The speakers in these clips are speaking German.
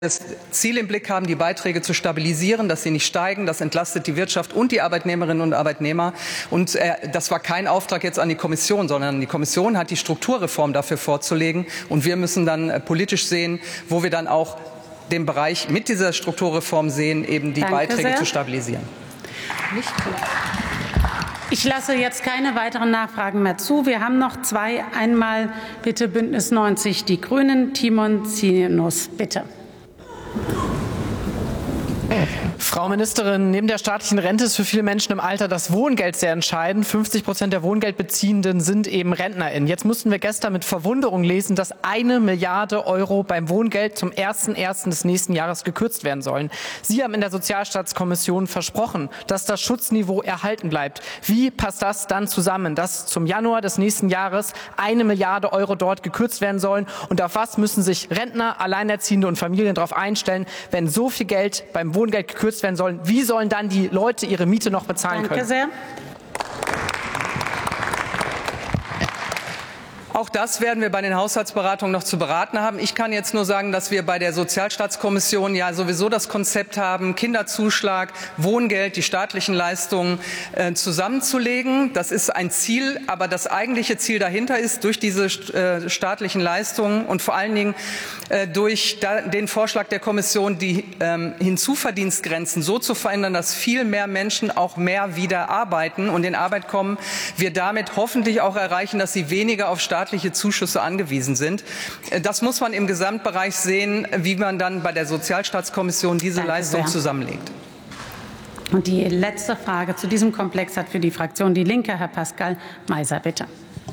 das Ziel im Blick haben, die Beiträge zu stabilisieren, dass sie nicht steigen. Das entlastet die Wirtschaft und die Arbeitnehmerinnen und Arbeitnehmer. Und das war kein Auftrag jetzt an die Kommission, sondern die Kommission hat die Strukturreform dafür vorzulegen. Und wir müssen dann politisch sehen, wo wir dann auch den Bereich mit dieser Strukturreform sehen, eben die Beiträge zu stabilisieren. Ich lasse jetzt keine weiteren Nachfragen mehr zu. Wir haben noch zwei. Einmal bitte Bündnis 90 Die Grünen. Timon Zinus, bitte. Frau Ministerin, neben der staatlichen Rente ist für viele Menschen im Alter das Wohngeld sehr entscheidend. 50% der Wohngeldbeziehenden sind eben RentnerInnen. Jetzt mussten wir gestern mit Verwunderung lesen, dass 1 Milliarde Euro beim Wohngeld zum 01.01. des nächsten Jahres gekürzt werden sollen. Sie haben in der Sozialstaatskommission versprochen, dass das Schutzniveau erhalten bleibt. Wie passt das dann zusammen, dass zum Januar des nächsten Jahres 1 Milliarde Euro dort gekürzt werden sollen? Und auf was müssen sich Rentner, Alleinerziehende und Familien darauf einstellen, wenn so viel Geld beim Wohngeld gekürzt werden sollen? Wie sollen dann die Leute ihre Miete noch bezahlen können? Danke sehr. Auch das werden wir bei den Haushaltsberatungen noch zu beraten haben. Ich kann jetzt nur sagen, dass wir bei der Sozialstaatskommission ja sowieso das Konzept haben, Kinderzuschlag, Wohngeld, die staatlichen Leistungen zusammenzulegen. Das ist ein Ziel, aber das eigentliche Ziel dahinter ist, durch diese staatlichen Leistungen und vor allen Dingen durch den Vorschlag der Kommission, die Hinzuverdienstgrenzen so zu verändern, dass viel mehr Menschen auch mehr wieder arbeiten und in Arbeit kommen, wir damit hoffentlich auch erreichen, dass sie weniger auf staatliche Zuschüsse angewiesen sind. Das muss man im Gesamtbereich sehen, wie man dann bei der Sozialstaatskommission diese Leistung zusammenlegt. Und die letzte Frage zu diesem Komplex hat für die Fraktion Die Linke Herr Pascal Meiser, bitte.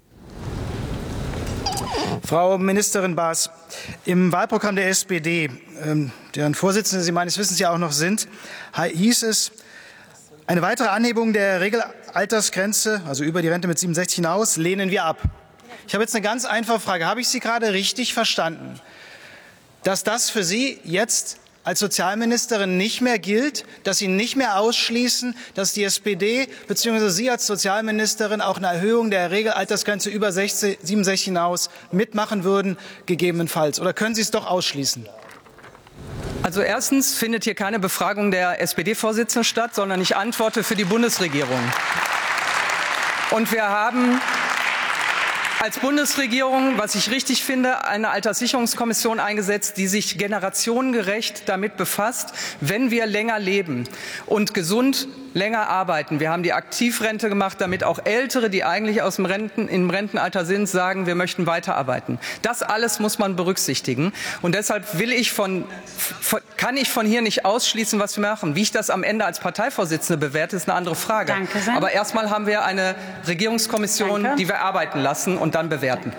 Frau Ministerin Baas, im Wahlprogramm der SPD, deren Vorsitzende Sie meines Wissens ja auch noch sind, hieß es, eine weitere Anhebung der Regelaltersgrenze, also über die Rente mit 67 hinaus, lehnen wir ab. Ich habe jetzt eine ganz einfache Frage. Habe ich Sie gerade richtig verstanden, dass das für Sie jetzt als Sozialministerin nicht mehr gilt, dass Sie nicht mehr ausschließen, dass die SPD bzw. Sie als Sozialministerin auch eine Erhöhung der Regelaltersgrenze über 67 hinaus mitmachen würden, gegebenenfalls? Oder können Sie es doch ausschließen? Also erstens findet hier keine Befragung der SPD-Vorsitzenden statt, sondern ich antworte für die Bundesregierung. Und wir haben als Bundesregierung, was ich richtig finde, eine Alterssicherungskommission eingesetzt, die sich generationengerecht damit befasst, wenn wir länger leben und gesund länger arbeiten. Wir haben die Aktivrente gemacht, damit auch Ältere, die eigentlich im Rentenalter sind, sagen, wir möchten weiterarbeiten. Das alles muss man berücksichtigen. Und deshalb kann ich von hier nicht ausschließen, was wir machen. Wie ich das am Ende als Parteivorsitzende bewerte, ist eine andere Frage. Danke sehr. Aber erstmal haben wir eine Regierungskommission, die wir arbeiten lassen und dann bewerten.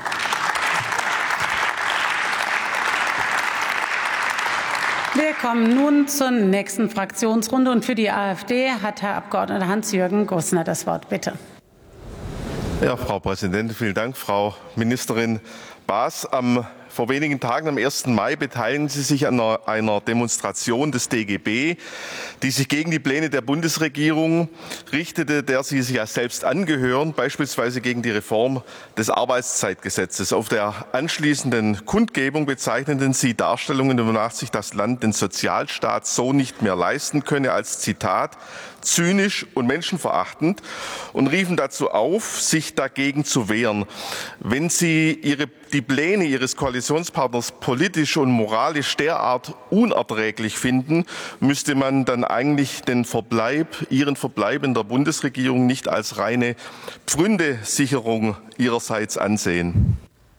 Wir kommen nun zur nächsten Fraktionsrunde. Und für die AfD hat Herr Abg. Hans-Jürgen Gosner das Wort. Bitte. Ja, Frau Präsidentin, vielen Dank. Frau Ministerin Baas, vor wenigen Tagen, am 1. Mai, beteiligen Sie sich an einer Demonstration des DGB, die sich gegen die Pläne der Bundesregierung richtete, der Sie sich ja selbst angehören, beispielsweise gegen die Reform des Arbeitszeitgesetzes. Auf der anschließenden Kundgebung bezeichneten Sie Darstellungen, wonach sich das Land den Sozialstaat so nicht mehr leisten könne, als Zitat zynisch und menschenverachtend und riefen dazu auf, sich dagegen zu wehren. Wenn Sie die Pläne Ihres Koalitionspartners politisch und moralisch derart unerträglich finden, müsste man dann eigentlich Ihren Verbleib in der Bundesregierung nicht als reine Pfründesicherung Ihrerseits ansehen.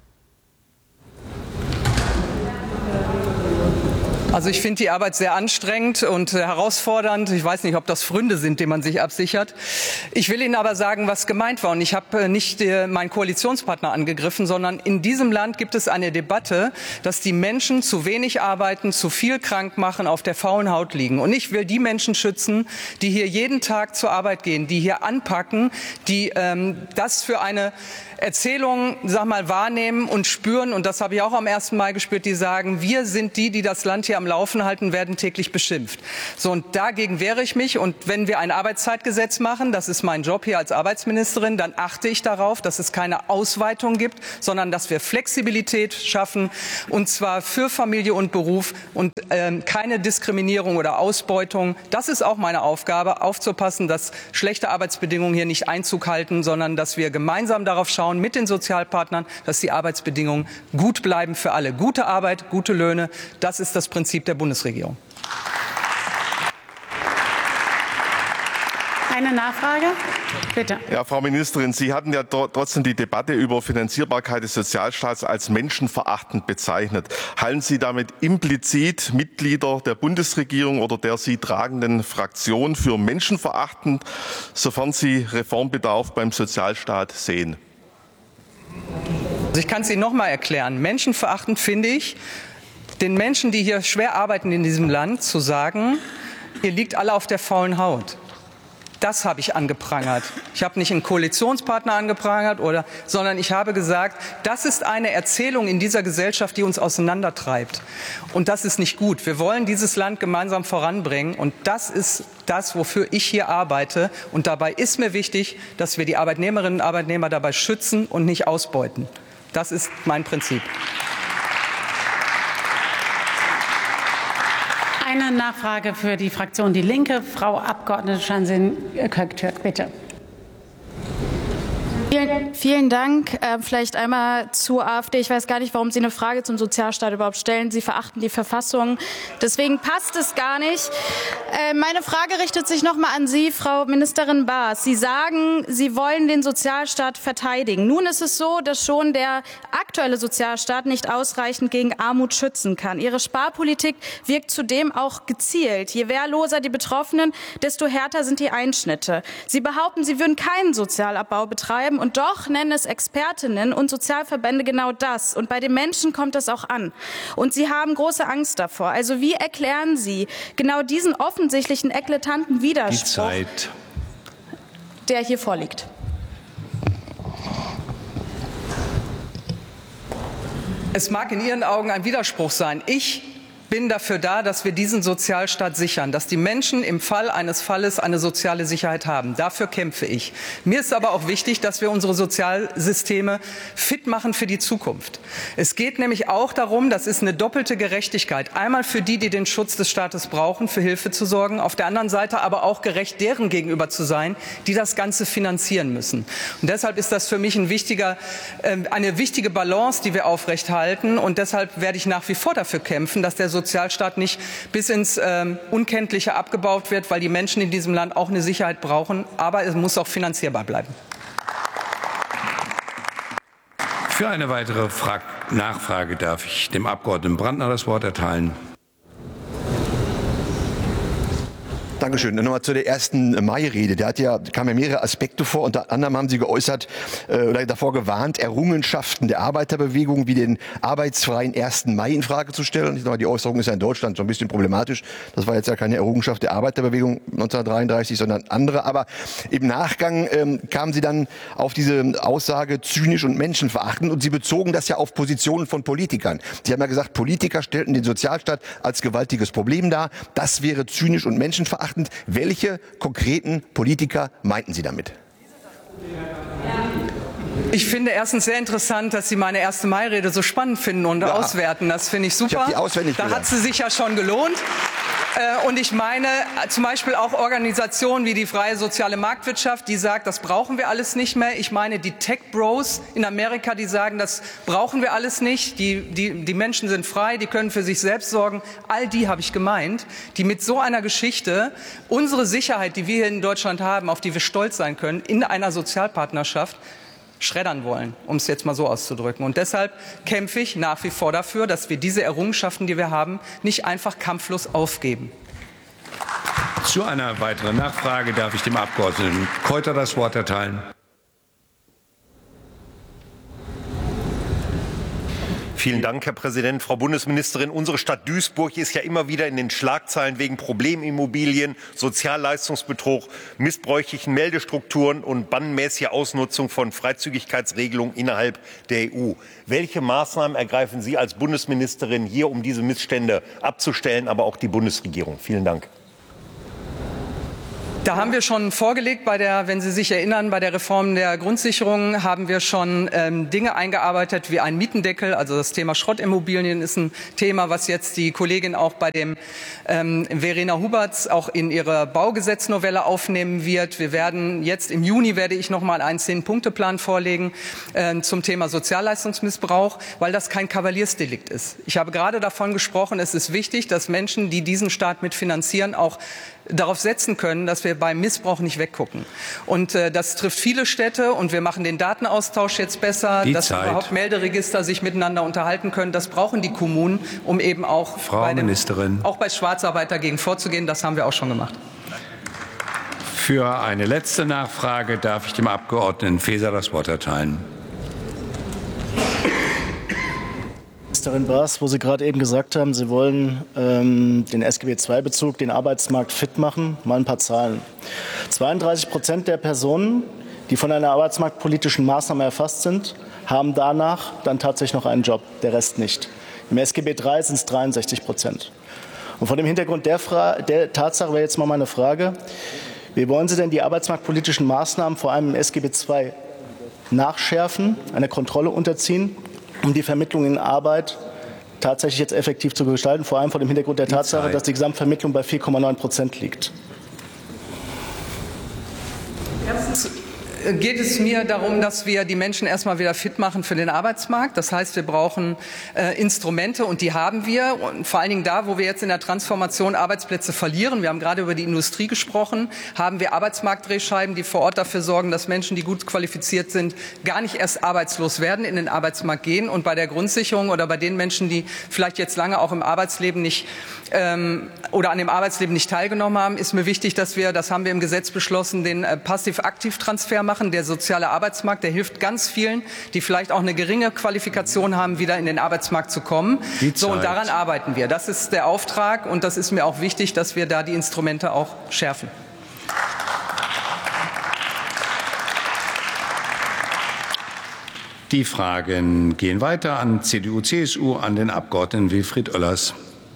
Also ich finde die Arbeit sehr anstrengend und herausfordernd. Ich weiß nicht, ob das Pfründe sind, denen man sich absichert. Ich will Ihnen aber sagen, was gemeint war. Und ich habe nicht meinen Koalitionspartner angegriffen, sondern in diesem Land gibt es eine Debatte, dass die Menschen zu wenig arbeiten, zu viel krank machen, auf der faulen Haut liegen. Und ich will die Menschen schützen, die hier jeden Tag zur Arbeit gehen, die hier anpacken, die das für eine Erzählungen, wahrnehmen und spüren. Und das habe ich auch am 1. Mai gespürt, die sagen, wir sind die das Land hier am Laufen halten, werden täglich beschimpft. So, und dagegen wehre ich mich. Und wenn wir ein Arbeitszeitgesetz machen, das ist mein Job hier als Arbeitsministerin, dann achte ich darauf, dass es keine Ausweitung gibt, sondern dass wir Flexibilität schaffen, und zwar für Familie und Beruf und keine Diskriminierung oder Ausbeutung. Das ist auch meine Aufgabe, aufzupassen, dass schlechte Arbeitsbedingungen hier nicht Einzug halten, sondern dass wir gemeinsam darauf schauen mit den Sozialpartnern, dass die Arbeitsbedingungen gut bleiben für alle. Gute Arbeit, gute Löhne, das ist das Prinzip der Bundesregierung. Eine Nachfrage? Bitte. Ja, Frau Ministerin, Sie hatten ja trotzdem die Debatte über Finanzierbarkeit des Sozialstaats als menschenverachtend bezeichnet. Halten Sie damit implizit Mitglieder der Bundesregierung oder der Sie tragenden Fraktion für menschenverachtend, sofern Sie Reformbedarf beim Sozialstaat sehen? Also ich kann es Ihnen noch mal erklären. Menschenverachtend finde ich, den Menschen, die hier schwer arbeiten in diesem Land, zu sagen, ihr liegt alle auf der faulen Haut. Das habe ich angeprangert. Ich habe nicht einen Koalitionspartner angeprangert, sondern ich habe gesagt, das ist eine Erzählung in dieser Gesellschaft, die uns auseinandertreibt. Und das ist nicht gut. Wir wollen dieses Land gemeinsam voranbringen. Und das ist das, wofür ich hier arbeite. Und dabei ist mir wichtig, dass wir die Arbeitnehmerinnen und Arbeitnehmer dabei schützen und nicht ausbeuten. Das ist mein Prinzip. Eine Nachfrage für die Fraktion Die Linke. Frau Abgeordnete Şanzin-Köktürk, bitte. Vielen Dank. Vielleicht einmal zur AfD. Ich weiß gar nicht, warum Sie eine Frage zum Sozialstaat überhaupt stellen. Sie verachten die Verfassung. Deswegen passt es gar nicht. Meine Frage richtet sich noch mal an Sie, Frau Ministerin Baas. Sie sagen, Sie wollen den Sozialstaat verteidigen. Nun ist es so, dass schon der aktuelle Sozialstaat nicht ausreichend gegen Armut schützen kann. Ihre Sparpolitik wirkt zudem auch gezielt. Je wehrloser die Betroffenen, desto härter sind die Einschnitte. Sie behaupten, Sie würden keinen Sozialabbau betreiben. Und doch nennen es Expertinnen und Sozialverbände genau das. Und bei den Menschen kommt das auch an. Und sie haben große Angst davor. Also wie erklären Sie genau diesen offensichtlichen, eklatanten Widerspruch, der hier vorliegt? Es mag in Ihren Augen ein Widerspruch sein. Ich bin dafür da, dass wir diesen Sozialstaat sichern, dass die Menschen im Fall eines Falles eine soziale Sicherheit haben. Dafür kämpfe ich. Mir ist aber auch wichtig, dass wir unsere Sozialsysteme fit machen für die Zukunft. Es geht nämlich auch darum, das ist eine doppelte Gerechtigkeit. Einmal für die, die den Schutz des Staates brauchen, für Hilfe zu sorgen. Auf der anderen Seite aber auch gerecht deren gegenüber zu sein, die das Ganze finanzieren müssen. Und deshalb ist das für mich eine wichtige Balance, die wir aufrechthalten. Und deshalb werde ich nach wie vor dafür kämpfen, dass der Sozialstaat nicht bis ins Unkenntliche abgebaut wird, weil die Menschen in diesem Land auch eine Sicherheit brauchen. Aber es muss auch finanzierbar bleiben. Für eine weitere Nachfrage darf ich dem Abgeordneten Brandner das Wort erteilen. Dankeschön. Nochmal zu der 1. Mai-Rede. Da kamen ja mehrere Aspekte vor. Unter anderem haben Sie geäußert oder davor gewarnt, Errungenschaften der Arbeiterbewegung wie den arbeitsfreien 1. Mai in Frage zu stellen. Die Äußerung ist ja in Deutschland so ein bisschen problematisch. Das war jetzt ja keine Errungenschaft der Arbeiterbewegung 1933, sondern andere. Aber im Nachgang kamen Sie dann auf diese Aussage zynisch und menschenverachtend und Sie bezogen das ja auf Positionen von Politikern. Sie haben ja gesagt, Politiker stellten den Sozialstaat als gewaltiges Problem dar. Das wäre zynisch und menschenverachtend. Welche konkreten Politiker meinten Sie damit? Ich finde erstens sehr interessant, dass Sie meine 1. Mai-Rede so spannend finden und auswerten. Das finde ich super. Ich habe die auswendig Da gelernt. hat sie sich ja schon gelohnt. Und ich meine zum Beispiel auch Organisationen wie die Freie Soziale Marktwirtschaft, die sagt, das brauchen wir alles nicht mehr. Ich meine die Tech Bros in Amerika, die sagen, das brauchen wir alles nicht. Die Menschen sind frei, die können für sich selbst sorgen. All die habe ich gemeint, die mit so einer Geschichte unsere Sicherheit, die wir hier in Deutschland haben, auf die wir stolz sein können, in einer Sozialpartnerschaft schreddern wollen, um es jetzt mal so auszudrücken. Und deshalb kämpfe ich nach wie vor dafür, dass wir diese Errungenschaften, die wir haben, nicht einfach kampflos aufgeben. Zu einer weiteren Nachfrage darf ich dem Abgeordneten Keuter das Wort erteilen. Vielen Dank, Herr Präsident. Frau Bundesministerin, unsere Stadt Duisburg ist ja immer wieder in den Schlagzeilen wegen Problemimmobilien, Sozialleistungsbetrug, missbräuchlichen Meldestrukturen und bannenmäßiger Ausnutzung von Freizügigkeitsregelungen innerhalb der EU. Welche Maßnahmen ergreifen Sie als Bundesministerin hier, um diese Missstände abzustellen, aber auch die Bundesregierung? Vielen Dank. Da haben wir schon vorgelegt, wenn Sie sich erinnern, bei der Reform der Grundsicherung haben wir schon Dinge eingearbeitet wie einen Mietendeckel. Also das Thema Schrottimmobilien ist ein Thema, was jetzt die Kollegin auch bei dem Verena Huberts auch in ihre Baugesetznovelle aufnehmen wird. Wir werden jetzt im Juni werde ich noch mal einen 10-Punkte-Plan vorlegen zum Thema Sozialleistungsmissbrauch, weil das kein Kavaliersdelikt ist. Ich habe gerade davon gesprochen, es ist wichtig, dass Menschen, die diesen Staat mitfinanzieren, auch darauf setzen können, dass wir beim Missbrauch nicht weggucken. Und das trifft viele Städte und wir machen den Datenaustausch jetzt besser, dass überhaupt Melderegister sich miteinander unterhalten können. Das brauchen die Kommunen, um eben auch bei Schwarzarbeit dagegen vorzugehen. Das haben wir auch schon gemacht. Für eine letzte Nachfrage darf ich dem Abgeordneten Faeser das Wort erteilen. Ministerin Baas, wo Sie gerade eben gesagt haben, Sie wollen den SGB-II-Bezug, den Arbeitsmarkt fit machen. Mal ein paar Zahlen. 32% der Personen, die von einer arbeitsmarktpolitischen Maßnahme erfasst sind, haben danach dann tatsächlich noch einen Job, der Rest nicht. Im SGB III sind es 63%. Und vor dem Hintergrund der Tatsache wäre jetzt mal meine Frage, wie wollen Sie denn die arbeitsmarktpolitischen Maßnahmen vor allem im SGB II nachschärfen, einer Kontrolle unterziehen, um die Vermittlung in Arbeit tatsächlich jetzt effektiv zu gestalten, vor allem vor dem Hintergrund der Tatsache, dass die Gesamtvermittlung bei 4,9% liegt? Erstens geht es mir darum, dass wir die Menschen erstmal wieder fit machen für den Arbeitsmarkt. Das heißt, wir brauchen Instrumente und die haben wir. Und vor allen Dingen da, wo wir jetzt in der Transformation Arbeitsplätze verlieren, wir haben gerade über die Industrie gesprochen, haben wir Arbeitsmarktdrehscheiben, die vor Ort dafür sorgen, dass Menschen, die gut qualifiziert sind, gar nicht erst arbeitslos werden, in den Arbeitsmarkt gehen. Und bei der Grundsicherung oder bei den Menschen, die vielleicht jetzt lange auch im Arbeitsleben nicht oder an dem Arbeitsleben nicht teilgenommen haben, ist mir wichtig, dass wir, das haben wir im Gesetz beschlossen, den Passiv-Aktiv-Transfer machen. Der soziale Arbeitsmarkt, der hilft ganz vielen, die vielleicht auch eine geringe Qualifikation haben, wieder in den Arbeitsmarkt zu kommen. So, und daran arbeiten wir. Das ist der Auftrag und das ist mir auch wichtig, dass wir da die Instrumente auch schärfen. Die Fragen gehen weiter an CDU, CSU, an den Abgeordneten Wilfried Oellers.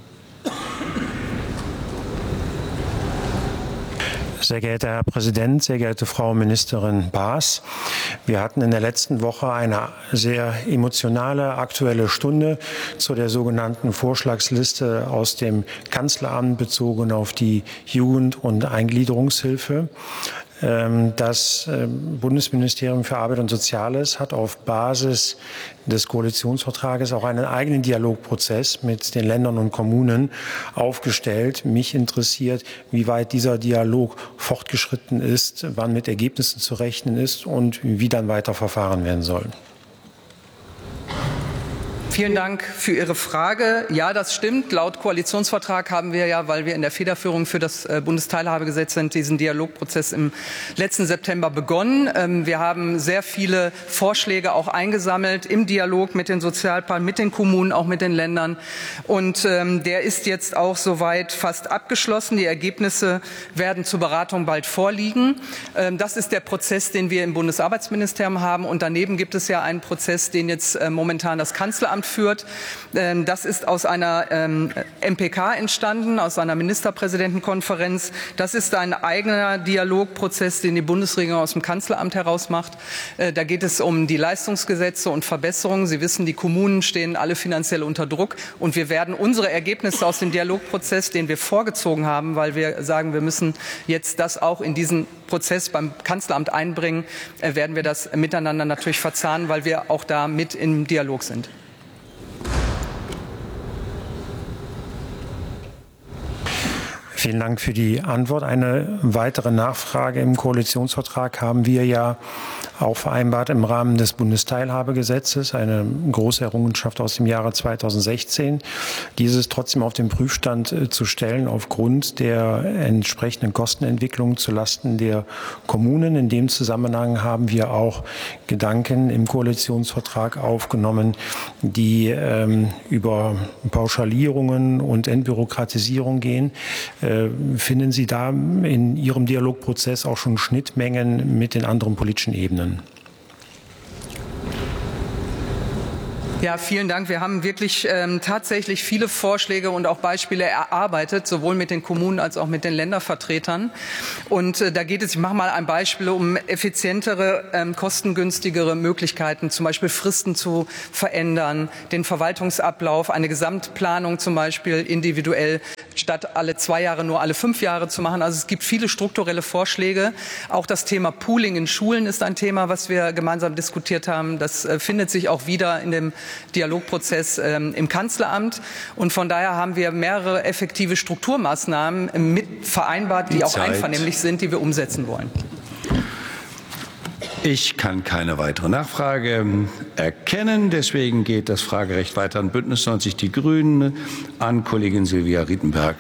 Sehr geehrter Herr Präsident, sehr geehrte Frau Ministerin Baas, wir hatten in der letzten Woche eine sehr emotionale Aktuelle Stunde zu der sogenannten Vorschlagsliste aus dem Kanzleramt bezogen auf die Jugend- und Eingliederungshilfe. Das Bundesministerium für Arbeit und Soziales hat auf Basis des Koalitionsvertrages auch einen eigenen Dialogprozess mit den Ländern und Kommunen aufgestellt. Mich interessiert, wie weit dieser Dialog fortgeschritten ist, wann mit Ergebnissen zu rechnen ist und wie dann weiter verfahren werden soll. Vielen Dank für Ihre Frage. Ja, das stimmt. Laut Koalitionsvertrag haben wir ja, weil wir in der Federführung für das Bundesteilhabegesetz sind, diesen Dialogprozess im letzten September begonnen. Wir haben sehr viele Vorschläge auch eingesammelt im Dialog mit den Sozialpartnern, mit den Kommunen, auch mit den Ländern. Und der ist jetzt auch soweit fast abgeschlossen. Die Ergebnisse werden zur Beratung bald vorliegen. Das ist der Prozess, den wir im Bundesarbeitsministerium haben. Und daneben gibt es ja einen Prozess, den jetzt momentan das Kanzleramt führt. Das ist aus einer MPK entstanden, aus einer Ministerpräsidentenkonferenz. Das ist ein eigener Dialogprozess, den die Bundesregierung aus dem Kanzleramt heraus macht. Da geht es um die Leistungsgesetze und Verbesserungen. Sie wissen, die Kommunen stehen alle finanziell unter Druck. Und wir werden unsere Ergebnisse aus dem Dialogprozess, den wir vorgezogen haben, weil wir sagen, wir müssen jetzt das auch in diesen Prozess beim Kanzleramt einbringen, werden wir das miteinander natürlich verzahnen, weil wir auch da mit im Dialog sind. Vielen Dank für die Antwort. Eine weitere Nachfrage: Im Koalitionsvertrag haben wir ja auch vereinbart im Rahmen des Bundesteilhabegesetzes, eine große Errungenschaft aus dem Jahre 2016, dieses trotzdem auf den Prüfstand zu stellen aufgrund der entsprechenden Kostenentwicklung zulasten der Kommunen. In dem Zusammenhang haben wir auch Gedanken im Koalitionsvertrag aufgenommen, die über Pauschalierungen und Entbürokratisierung gehen. Finden Sie da in Ihrem Dialogprozess auch schon Schnittmengen mit den anderen politischen Ebenen? Ja, vielen Dank. Wir haben wirklich tatsächlich viele Vorschläge und auch Beispiele erarbeitet, sowohl mit den Kommunen als auch mit den Ländervertretern. Und da geht es, ich mache mal ein Beispiel, um effizientere, kostengünstigere Möglichkeiten, zum Beispiel Fristen zu verändern, den Verwaltungsablauf, eine Gesamtplanung zum Beispiel individuell statt alle 2 Jahre nur alle 5 Jahre zu machen. Also es gibt viele strukturelle Vorschläge. Auch das Thema Pooling in Schulen ist ein Thema, was wir gemeinsam diskutiert haben. Das findet sich auch wieder in dem Dialogprozess im Kanzleramt. Und von daher haben wir mehrere effektive Strukturmaßnahmen mit vereinbart, die auch einvernehmlich sind, die wir umsetzen wollen. Ich kann keine weitere Nachfrage erkennen. Deswegen geht das Fragerecht weiter an Bündnis 90 Die Grünen, an Kollegin Silvia Rietenberg.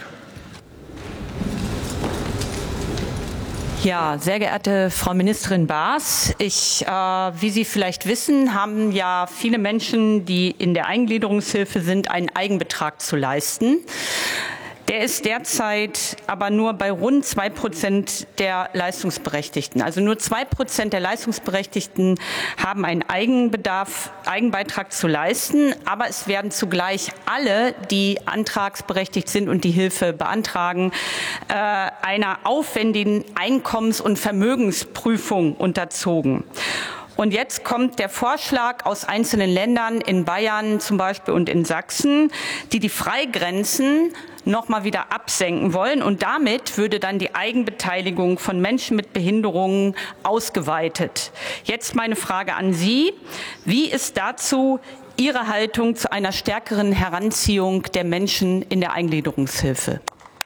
Ja, sehr geehrte Frau Ministerin Baas, wie Sie vielleicht wissen, haben ja viele Menschen, die in der Eingliederungshilfe sind, einen Eigenbetrag zu leisten. Der ist derzeit aber nur bei rund 2% der Leistungsberechtigten. Also nur 2% der Leistungsberechtigten haben einen Eigenbeitrag zu leisten. Aber es werden zugleich alle, die antragsberechtigt sind und die Hilfe beantragen, einer aufwendigen Einkommens- und Vermögensprüfung unterzogen. Und jetzt kommt der Vorschlag aus einzelnen Ländern, in Bayern zum Beispiel und in Sachsen, die Freigrenzen noch mal wieder absenken wollen. Und damit würde dann die Eigenbeteiligung von Menschen mit Behinderungen ausgeweitet. Jetzt meine Frage an Sie. Wie ist dazu Ihre Haltung zu einer stärkeren Heranziehung der Menschen in der Eingliederungshilfe?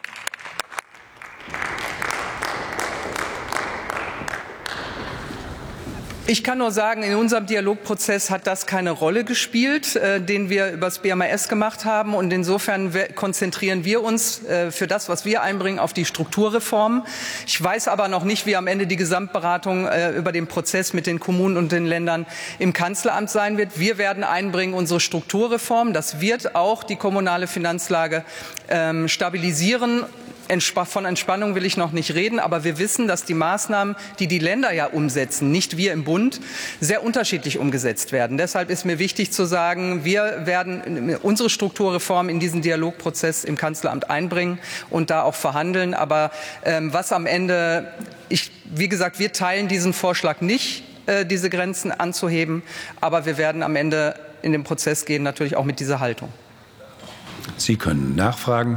Ich kann nur sagen, in unserem Dialogprozess hat das keine Rolle gespielt, den wir über das BMAS gemacht haben. Und insofern konzentrieren wir uns für das, was wir einbringen, auf die Strukturreform. Ich weiß aber noch nicht, wie am Ende die Gesamtberatung über den Prozess mit den Kommunen und den Ländern im Kanzleramt sein wird. Wir werden einbringen unsere Strukturreform. Das wird auch die kommunale Finanzlage stabilisieren. Von Entspannung will ich noch nicht reden, aber wir wissen, dass die Maßnahmen, die die Länder ja umsetzen, nicht wir im Bund, sehr unterschiedlich umgesetzt werden. Deshalb ist mir wichtig zu sagen, wir werden unsere Strukturreform in diesen Dialogprozess im Kanzleramt einbringen und da auch verhandeln. Aber was am Ende, wie gesagt, wir teilen diesen Vorschlag nicht, diese Grenzen anzuheben, aber wir werden am Ende in den Prozess gehen, natürlich auch mit dieser Haltung. Sie können nachfragen.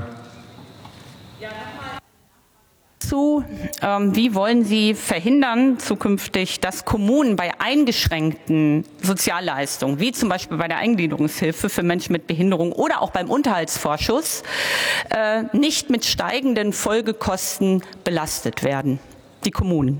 Wie wollen Sie verhindern zukünftig, dass Kommunen bei eingeschränkten Sozialleistungen, wie zum Beispiel bei der Eingliederungshilfe für Menschen mit Behinderung oder auch beim Unterhaltsvorschuss, nicht mit steigenden Folgekosten belastet werden, die Kommunen?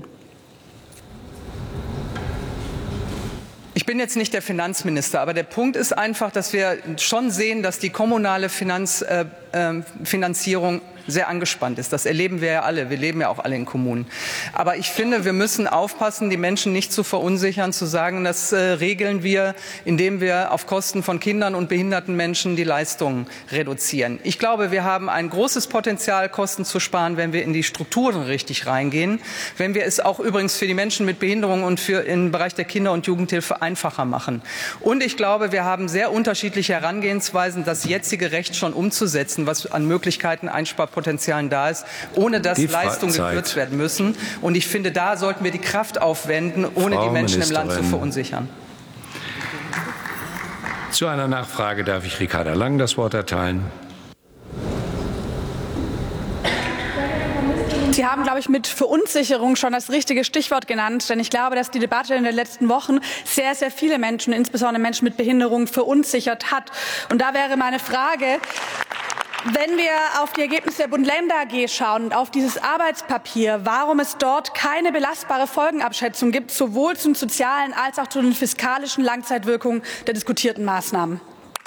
Ich bin jetzt nicht der Finanzminister, aber der Punkt ist einfach, dass wir schon sehen, dass die kommunale Finanzierung sehr angespannt ist. Das erleben wir ja alle. Wir leben ja auch alle in Kommunen. Aber ich finde, wir müssen aufpassen, die Menschen nicht zu verunsichern, zu sagen, das regeln wir, indem wir auf Kosten von Kindern und behinderten Menschen die Leistungen reduzieren. Ich glaube, wir haben ein großes Potenzial, Kosten zu sparen, wenn wir in die Strukturen richtig reingehen, wenn wir es auch übrigens für die Menschen mit Behinderung und im Bereich der Kinder- und Jugendhilfe einfacher machen. Und ich glaube, wir haben sehr unterschiedliche Herangehensweisen, das jetzige Recht schon umzusetzen, was an Möglichkeiten Einsparpotenzialen da ist, ohne dass Leistungen gekürzt werden müssen. Und ich finde, da sollten wir die Kraft aufwenden, ohne die Menschen im Land zu verunsichern. Zu einer Nachfrage darf ich Ricarda Lang das Wort erteilen. Sie haben, glaube ich, mit Verunsicherung schon das richtige Stichwort genannt, denn ich glaube, dass die Debatte in den letzten Wochen sehr, sehr viele Menschen, insbesondere Menschen mit Behinderung, verunsichert hat. Und da wäre meine Frage: Wenn wir auf die Ergebnisse der Bund-Länder-AG schauen und auf dieses Arbeitspapier, warum es dort keine belastbare Folgenabschätzung gibt, sowohl zum sozialen als auch zu den fiskalischen Langzeitwirkungen der diskutierten Maßnahmen.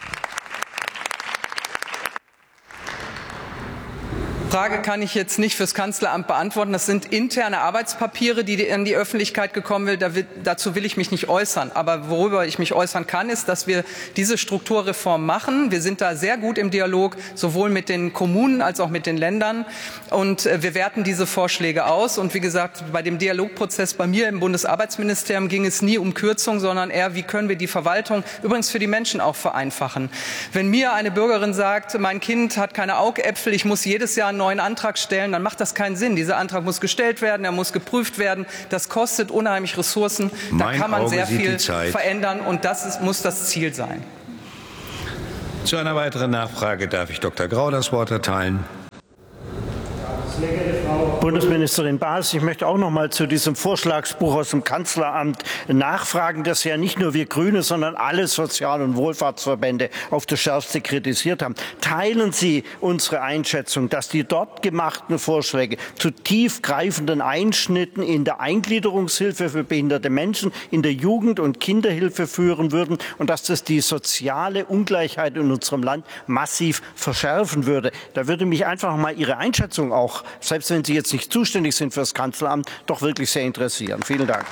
Die Frage kann ich jetzt nicht fürs Kanzleramt beantworten. Das sind interne Arbeitspapiere, die in die Öffentlichkeit gekommen sind. Dazu will ich mich nicht äußern. Aber worüber ich mich äußern kann, ist, dass wir diese Strukturreform machen. Wir sind da sehr gut im Dialog, sowohl mit den Kommunen als auch mit den Ländern. Und wir werten diese Vorschläge aus. Und wie gesagt, bei dem Dialogprozess bei mir im Bundesarbeitsministerium ging es nie um Kürzung, sondern eher, wie können wir die Verwaltung übrigens für die Menschen auch vereinfachen. Wenn mir eine Bürgerin sagt, mein Kind hat keine Augäpfel, ich muss jedes Jahr einen neuen Antrag stellen, dann macht das keinen Sinn. Dieser Antrag muss gestellt werden, er muss geprüft werden. Das kostet unheimlich Ressourcen. Da kann man sehr viel verändern und das muss das Ziel sein. Zu einer weiteren Nachfrage darf ich Dr. Grau das Wort erteilen. Sehr geehrte Frau Bundesministerin Baas, ich möchte auch noch mal zu diesem Vorschlagsbuch aus dem Kanzleramt nachfragen, das ja nicht nur wir Grüne, sondern alle Sozial- und Wohlfahrtsverbände auf das Schärfste kritisiert haben. Teilen Sie unsere Einschätzung, dass die dort gemachten Vorschläge zu tiefgreifenden Einschnitten in der Eingliederungshilfe für behinderte Menschen, in der Jugend- und Kinderhilfe führen würden und dass das die soziale Ungleichheit in unserem Land massiv verschärfen würde? Da würde mich einfach mal Ihre Einschätzung auch, selbst wenn Sie jetzt nicht zuständig sind für das Kanzleramt, doch wirklich sehr interessieren. Vielen Dank.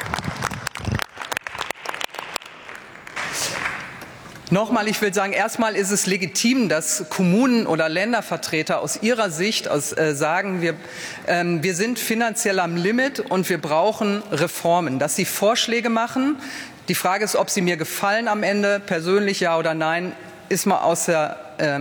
Nochmal, ich will sagen, erstmal ist es legitim, dass Kommunen oder Ländervertreter aus ihrer Sicht sagen, wir sind finanziell am Limit und wir brauchen Reformen, dass sie Vorschläge machen. Die Frage ist, ob sie mir gefallen am Ende, persönlich ja oder nein, ist mal außer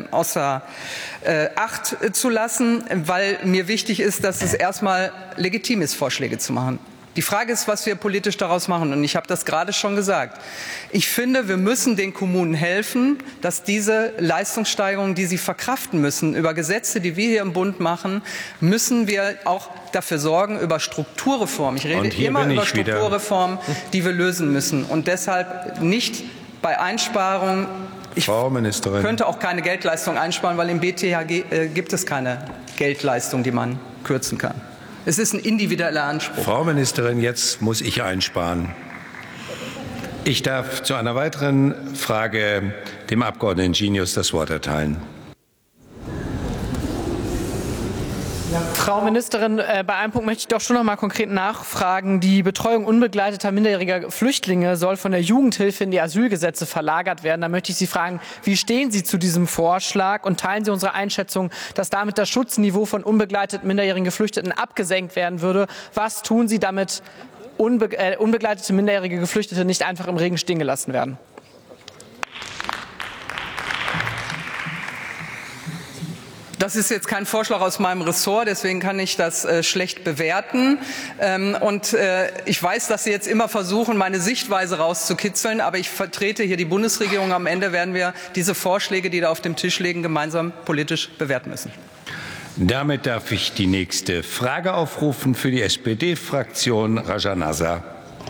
Acht zu lassen, weil mir wichtig ist, dass es erstmal legitim ist, Vorschläge zu machen. Die Frage ist, was wir politisch daraus machen. Und ich habe das gerade schon gesagt. Ich finde, wir müssen den Kommunen helfen, dass diese Leistungssteigerungen, die sie verkraften müssen, über Gesetze, die wir hier im Bund machen, müssen wir auch dafür sorgen, über Strukturreformen. Ich rede immer über Strukturreformen, die wir lösen müssen. Und deshalb nicht bei Einsparungen. Frau Ministerin. Ich könnte auch keine Geldleistung einsparen, weil im BTHG gibt es keine Geldleistung, die man kürzen kann. Es ist ein individueller Anspruch. Frau Ministerin, jetzt muss ich einsparen. Ich darf zu einer weiteren Frage dem Abgeordneten Genius das Wort erteilen. Frau Ministerin, bei einem Punkt möchte ich doch schon noch mal konkret nachfragen. Die Betreuung unbegleiteter minderjähriger Flüchtlinge soll von der Jugendhilfe in die Asylgesetze verlagert werden. Da möchte ich Sie fragen, wie stehen Sie zu diesem Vorschlag und teilen Sie unsere Einschätzung, dass damit das Schutzniveau von unbegleiteten minderjährigen Geflüchteten abgesenkt werden würde? Was tun Sie, damit unbegleitete minderjährige Geflüchtete nicht einfach im Regen stehen gelassen werden? Das ist jetzt kein Vorschlag aus meinem Ressort, deswegen kann ich das schlecht bewerten. Ich weiß, dass Sie jetzt immer versuchen, meine Sichtweise rauszukitzeln, aber ich vertrete hier die Bundesregierung. Am Ende werden wir diese Vorschläge, die da auf dem Tisch liegen, gemeinsam politisch bewerten müssen. Damit darf ich die nächste Frage aufrufen für die SPD-Fraktion, Raja Nasser.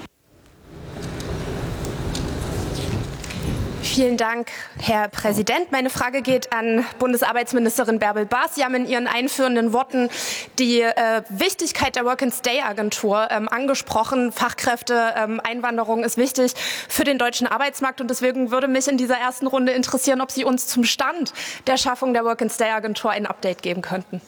Vielen Dank, Herr Präsident. Meine Frage geht an Bundesarbeitsministerin Bärbel Baas. Sie haben in Ihren einführenden Worten die Wichtigkeit der Work-and-Stay-Agentur angesprochen. Fachkräfte-Einwanderung ist wichtig für den deutschen Arbeitsmarkt. Und deswegen würde mich in dieser ersten Runde interessieren, ob Sie uns zum Stand der Schaffung der Work-and-Stay-Agentur ein Update geben könnten.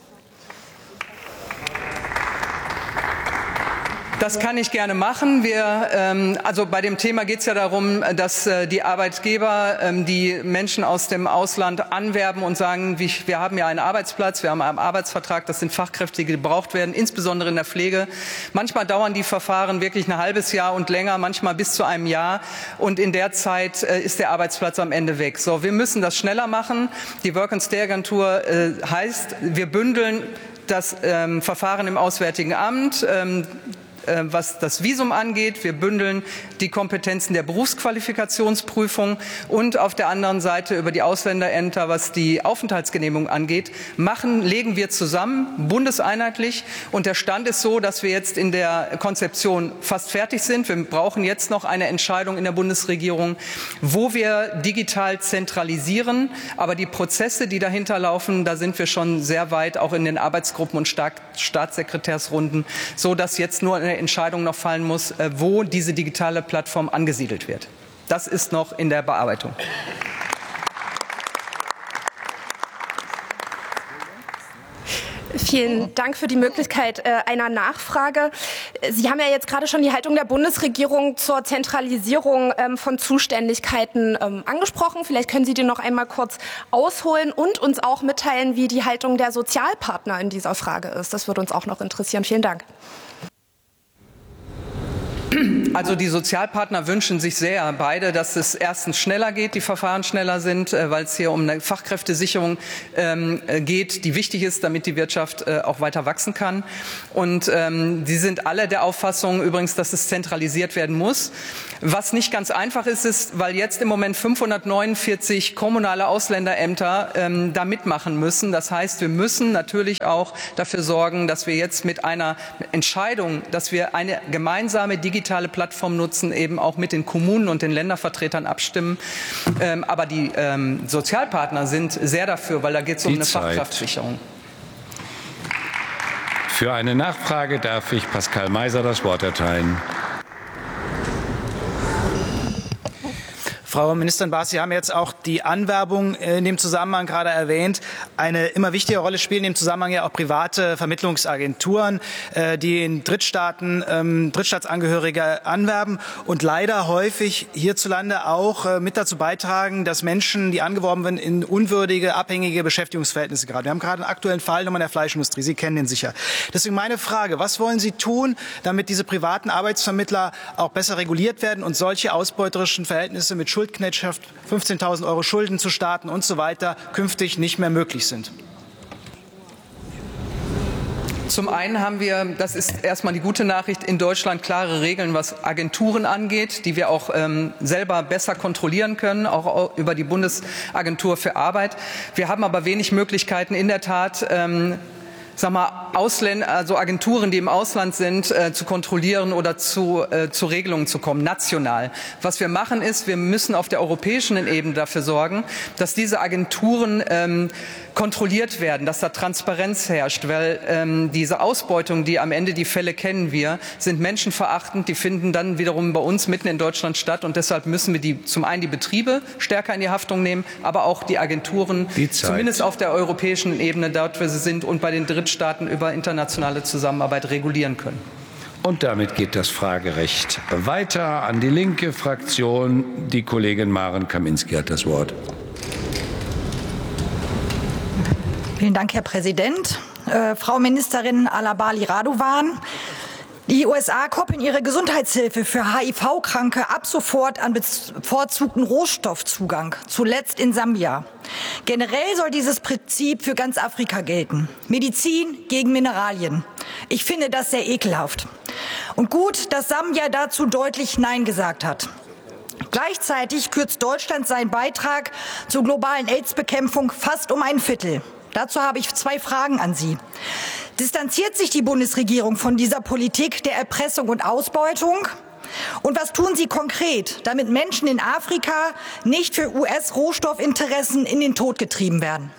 Das kann ich gerne machen. Also bei dem Thema geht es ja darum, dass die Arbeitgeber die Menschen aus dem Ausland anwerben und sagen, wir haben ja einen Arbeitsplatz, wir haben einen Arbeitsvertrag, das sind Fachkräfte, die gebraucht werden, insbesondere in der Pflege. Manchmal dauern die Verfahren wirklich ein halbes Jahr und länger, manchmal bis zu einem Jahr. Und in der Zeit ist der Arbeitsplatz am Ende weg. So, wir müssen das schneller machen. Die Work-and-Stay-Agentur heißt, wir bündeln das Verfahren im Auswärtigen Amt. was das Visum angeht. Wir bündeln die Kompetenzen der Berufsqualifikationsprüfung und auf der anderen Seite über die Ausländerämter, was die Aufenthaltsgenehmigung angeht, legen wir zusammen, bundeseinheitlich. Und der Stand ist so, dass wir jetzt in der Konzeption fast fertig sind. Wir brauchen jetzt noch eine Entscheidung in der Bundesregierung, wo wir digital zentralisieren. Aber die Prozesse, die dahinter laufen, da sind wir schon sehr weit, auch in den Arbeitsgruppen und Staatssekretärsrunden, so dass jetzt nur eine Entscheidung noch fallen muss, wo diese digitale Plattform angesiedelt wird. Das ist noch in der Bearbeitung. Vielen Dank für die Möglichkeit einer Nachfrage. Sie haben ja jetzt gerade schon die Haltung der Bundesregierung zur Zentralisierung von Zuständigkeiten angesprochen. Vielleicht können Sie die noch einmal kurz ausholen und uns auch mitteilen, wie die Haltung der Sozialpartner in dieser Frage ist. Das würde uns auch noch interessieren. Vielen Dank. Also die Sozialpartner wünschen sich sehr beide, dass es erstens schneller geht, die Verfahren schneller sind, weil es hier um eine Fachkräftesicherung geht, die wichtig ist, damit die Wirtschaft auch weiter wachsen kann. Und sie sind alle der Auffassung übrigens, dass es zentralisiert werden muss. Was nicht ganz einfach ist, weil jetzt im Moment 549 kommunale Ausländerämter da mitmachen müssen. Das heißt, wir müssen natürlich auch dafür sorgen, dass wir jetzt mit einer Entscheidung, dass wir eine gemeinsame digitale Plattform nutzen, eben auch mit den Kommunen und den Ländervertretern abstimmen. Aber die Sozialpartner sind sehr dafür, weil da geht es um eine Fachkraftsicherung. Für eine Nachfrage darf ich Pascal Meiser das Wort erteilen. Frau Ministerin Baas, Sie haben jetzt auch die Anwerbung in dem Zusammenhang gerade erwähnt. Eine immer wichtige Rolle spielen in dem Zusammenhang ja auch private Vermittlungsagenturen, die in Drittstaaten Drittstaatsangehörige anwerben und leider häufig hierzulande auch mit dazu beitragen, dass Menschen, die angeworben werden, in unwürdige, abhängige Beschäftigungsverhältnisse geraten. Wir haben gerade einen aktuellen Fall in der Fleischindustrie. Sie kennen den sicher. Deswegen meine Frage, was wollen Sie tun, damit diese privaten Arbeitsvermittler auch besser reguliert werden und solche ausbeuterischen Verhältnisse mit Schuldknechtschaft, 15.000 € Schulden zu starten und so weiter künftig nicht mehr möglich sind? Zum einen haben wir, das ist erstmal die gute Nachricht, in Deutschland klare Regeln, was Agenturen angeht, die wir auch selber besser kontrollieren können, auch über die Bundesagentur für Arbeit. Wir haben aber wenig Möglichkeiten, in der Tat also Agenturen, die im Ausland sind, zu kontrollieren oder zu Regelungen zu kommen, national. Was wir machen ist, wir müssen auf der europäischen Ebene dafür sorgen, dass diese Agenturen kontrolliert werden, dass da Transparenz herrscht, weil diese Ausbeutung, die am Ende die Fälle kennen wir, sind menschenverachtend, die finden dann wiederum bei uns mitten in Deutschland statt und deshalb müssen wir zum einen die Betriebe stärker in die Haftung nehmen, aber auch die Agenturen, zumindest auf der europäischen Ebene, dort wo sie sind und bei den Drittstaaten über internationale Zusammenarbeit regulieren können. Und damit geht das Fragerecht weiter an die linke Fraktion. Die Kollegin Maren Kaminski hat das Wort. Vielen Dank, Herr Präsident. Frau Ministerin Alabali Raduwan, die USA koppeln ihre Gesundheitshilfe für HIV-Kranke ab sofort an bevorzugten Rohstoffzugang, zuletzt in Sambia. Generell soll dieses Prinzip für ganz Afrika gelten. Medizin gegen Mineralien. Ich finde das sehr ekelhaft. Und gut, dass Sambia dazu deutlich Nein gesagt hat. Gleichzeitig kürzt Deutschland seinen Beitrag zur globalen AIDS-Bekämpfung fast um ein Viertel. Dazu habe ich zwei Fragen an Sie. Distanziert sich die Bundesregierung von dieser Politik der Erpressung und Ausbeutung? Und was tun Sie konkret, damit Menschen in Afrika nicht für US-Rohstoffinteressen in den Tod getrieben werden?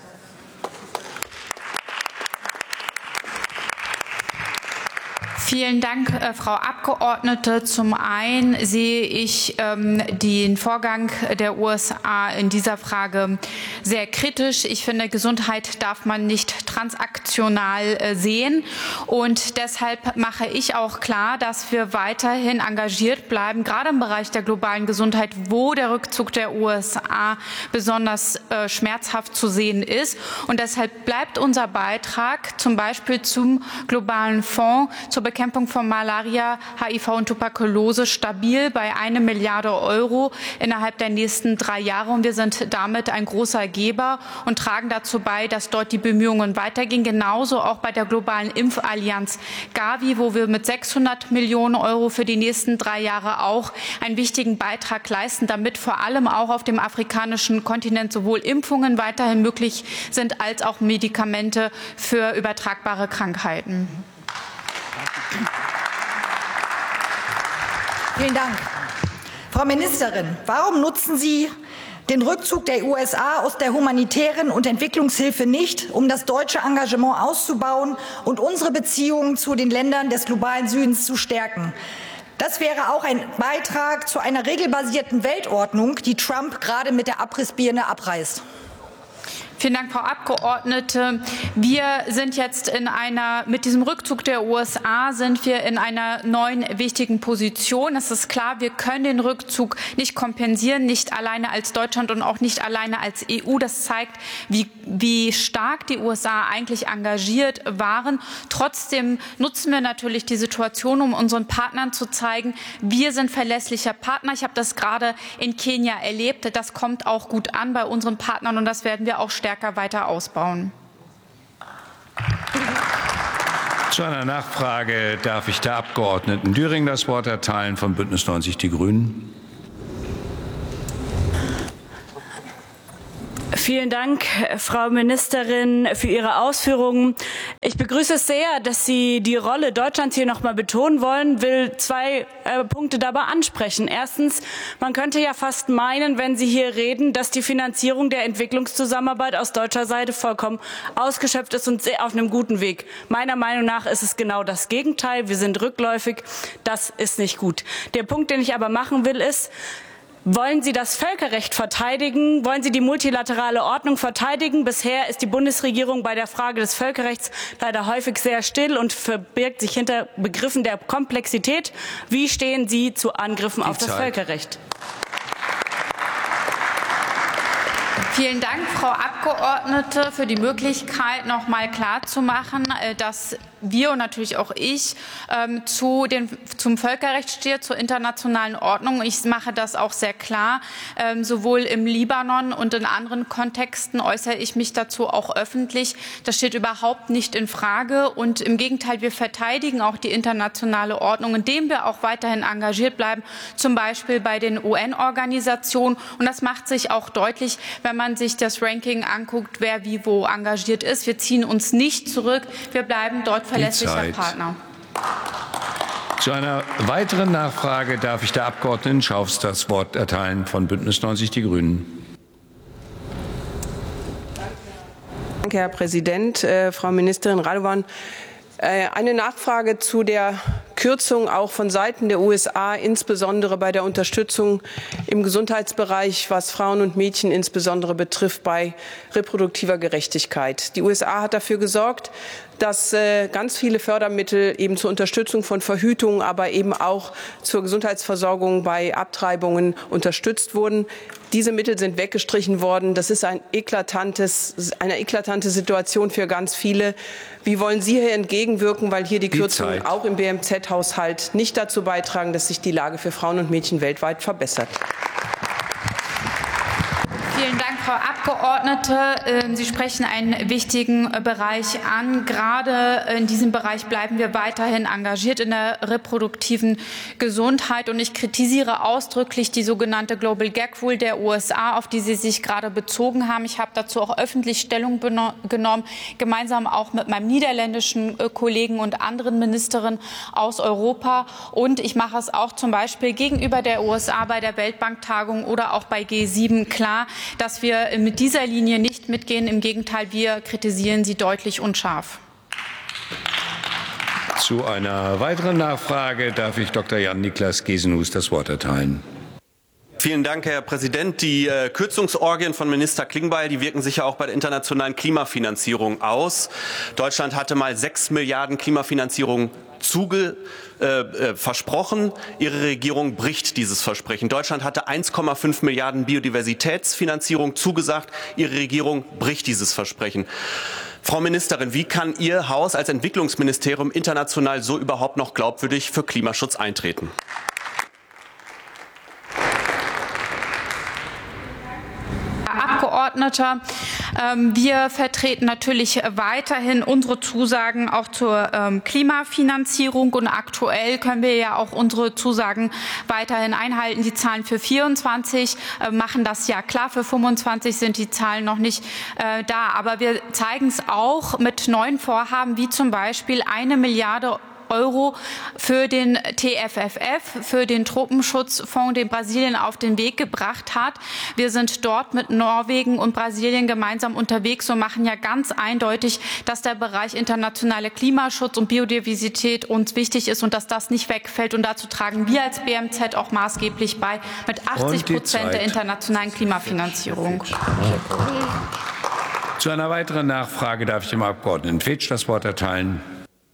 Vielen Dank, Frau Abgeordnete. Zum einen sehe ich den Vorgang der USA in dieser Frage sehr kritisch. Ich finde, Gesundheit darf man nicht transaktional sehen. Und deshalb mache ich auch klar, dass wir weiterhin engagiert bleiben, gerade im Bereich der globalen Gesundheit, wo der Rückzug der USA besonders schmerzhaft zu sehen ist. Und deshalb bleibt unser Beitrag zum Beispiel zum globalen Fonds zur Bekämpfung von Malaria, HIV und Tuberkulose stabil bei 1 Milliarde € innerhalb der nächsten 3 Jahre. Und wir sind damit ein großer Geber und tragen dazu bei, dass dort die Bemühungen weitergehen. Genauso auch bei der globalen Impfallianz Gavi, wo wir mit 600 Millionen Euro für die nächsten 3 Jahre auch einen wichtigen Beitrag leisten, damit vor allem auch auf dem afrikanischen Kontinent sowohl Impfungen weiterhin möglich sind, als auch Medikamente für übertragbare Krankheiten. Vielen Dank. Frau Ministerin, warum nutzen Sie den Rückzug der USA aus der humanitären und Entwicklungshilfe nicht, um das deutsche Engagement auszubauen und unsere Beziehungen zu den Ländern des globalen Südens zu stärken? Das wäre auch ein Beitrag zu einer regelbasierten Weltordnung, die Trump gerade mit der Abrissbirne abreißt. Vielen Dank, Frau Abgeordnete. Wir sind jetzt mit diesem Rückzug der USA sind wir in einer neuen wichtigen Position. Es ist klar, wir können den Rückzug nicht kompensieren, nicht alleine als Deutschland und auch nicht alleine als EU. Das zeigt, wie stark die USA eigentlich engagiert waren. Trotzdem nutzen wir natürlich die Situation, um unseren Partnern zu zeigen, wir sind verlässlicher Partner. Ich habe das gerade in Kenia erlebt. Das kommt auch gut an bei unseren Partnern und das werden wir auch stärker weiter ausbauen. Zu einer Nachfrage darf ich der Abgeordneten Düring das Wort erteilen von Bündnis 90 Die Grünen. Vielen Dank, Frau Ministerin, für Ihre Ausführungen. Ich begrüße es sehr, dass Sie die Rolle Deutschlands hier noch mal betonen wollen, will 2 Punkte dabei ansprechen. Erstens, man könnte ja fast meinen, wenn Sie hier reden, dass die Finanzierung der Entwicklungszusammenarbeit aus deutscher Seite vollkommen ausgeschöpft ist und sehr auf einem guten Weg. Meiner Meinung nach ist es genau das Gegenteil. Wir sind rückläufig. Das ist nicht gut. Der Punkt, den ich aber machen will, ist, wollen Sie das Völkerrecht verteidigen? Wollen Sie die multilaterale Ordnung verteidigen? Bisher ist die Bundesregierung bei der Frage des Völkerrechts leider häufig sehr still und verbirgt sich hinter Begriffen der Komplexität. Wie stehen Sie zu Angriffen auf das Völkerrecht? Vielen Dank, Frau Abgeordnete, für die Möglichkeit, noch mal klarzumachen, dass wir und natürlich auch ich zum Völkerrecht stehe, zur internationalen Ordnung. Ich mache das auch sehr klar. Sowohl im Libanon und in anderen Kontexten äußere ich mich dazu auch öffentlich. Das steht überhaupt nicht in Frage. Und im Gegenteil, wir verteidigen auch die internationale Ordnung, indem wir auch weiterhin engagiert bleiben, zum Beispiel bei den UN-Organisationen. Und das macht sich auch deutlich, wenn man sich das Ranking anguckt, wer wie wo engagiert ist. Wir ziehen uns nicht zurück. Wir bleiben dort verlässlicher Partner. Zu einer weiteren Nachfrage darf ich der Abgeordneten Schaufs das Wort erteilen von Bündnis 90 Die Grünen. Danke, Herr Präsident. Frau Ministerin Radovan, eine Nachfrage zu der Kürzung auch von Seiten der USA, insbesondere bei der Unterstützung im Gesundheitsbereich, was Frauen und Mädchen insbesondere betrifft, bei reproduktiver Gerechtigkeit. Die USA hat dafür gesorgt, dass ganz viele Fördermittel eben zur Unterstützung von Verhütung, aber eben auch zur Gesundheitsversorgung bei Abtreibungen unterstützt wurden. Diese Mittel sind weggestrichen worden. Das ist eine eklatante Situation für ganz viele. Wie wollen Sie hier entgegenwirken, weil hier die Kürzungen auch im BMZ-Haushalt nicht dazu beitragen, dass sich die Lage für Frauen und Mädchen weltweit verbessert? Vielen Dank, Frau Abgeordnete. Sie sprechen einen wichtigen Bereich an. Gerade in diesem Bereich bleiben wir weiterhin engagiert in der reproduktiven Gesundheit. Und ich kritisiere ausdrücklich die sogenannte Global Gag Rule der USA, auf die Sie sich gerade bezogen haben. Ich habe dazu auch öffentlich Stellung genommen, gemeinsam auch mit meinem niederländischen Kollegen und anderen Ministerinnen aus Europa. Und ich mache es auch zum Beispiel gegenüber der USA bei der Weltbanktagung oder auch bei G7 klar, dass wir mit dieser Linie nicht mitgehen. Im Gegenteil, wir kritisieren sie deutlich und scharf. Zu einer weiteren Nachfrage darf ich Dr. Jan-Niklas Gesenhus das Wort erteilen. Vielen Dank, Herr Präsident. Die Kürzungsorgien von Minister Klingbeil, die wirken sich ja auch bei der internationalen Klimafinanzierung aus. Deutschland hatte mal 6 Milliarden Klimafinanzierung versprochen. Ihre Regierung bricht dieses Versprechen. Deutschland hatte 1,5 Milliarden Biodiversitätsfinanzierung zugesagt. Ihre Regierung bricht dieses Versprechen. Frau Ministerin, wie kann Ihr Haus als Entwicklungsministerium international so überhaupt noch glaubwürdig für Klimaschutz eintreten? Abgeordnete, Abgeordneter. Wir vertreten natürlich weiterhin unsere Zusagen auch zur Klimafinanzierung und aktuell können wir ja auch unsere Zusagen weiterhin einhalten. Die Zahlen für 24 machen das ja klar, für 25 sind die Zahlen noch nicht da. Aber wir zeigen es auch mit neuen Vorhaben, wie zum Beispiel 1 Milliarde Euro für den TFFF, für den Tropenschutzfonds, den Brasilien auf den Weg gebracht hat. Wir sind dort mit Norwegen und Brasilien gemeinsam unterwegs und machen ja ganz eindeutig, dass der Bereich internationale Klimaschutz und Biodiversität uns wichtig ist und dass das nicht wegfällt. Und dazu tragen wir als BMZ auch maßgeblich bei mit 80% der internationalen Klimafinanzierung. Zu einer weiteren Nachfrage darf ich dem Abgeordneten Fitsch das Wort erteilen.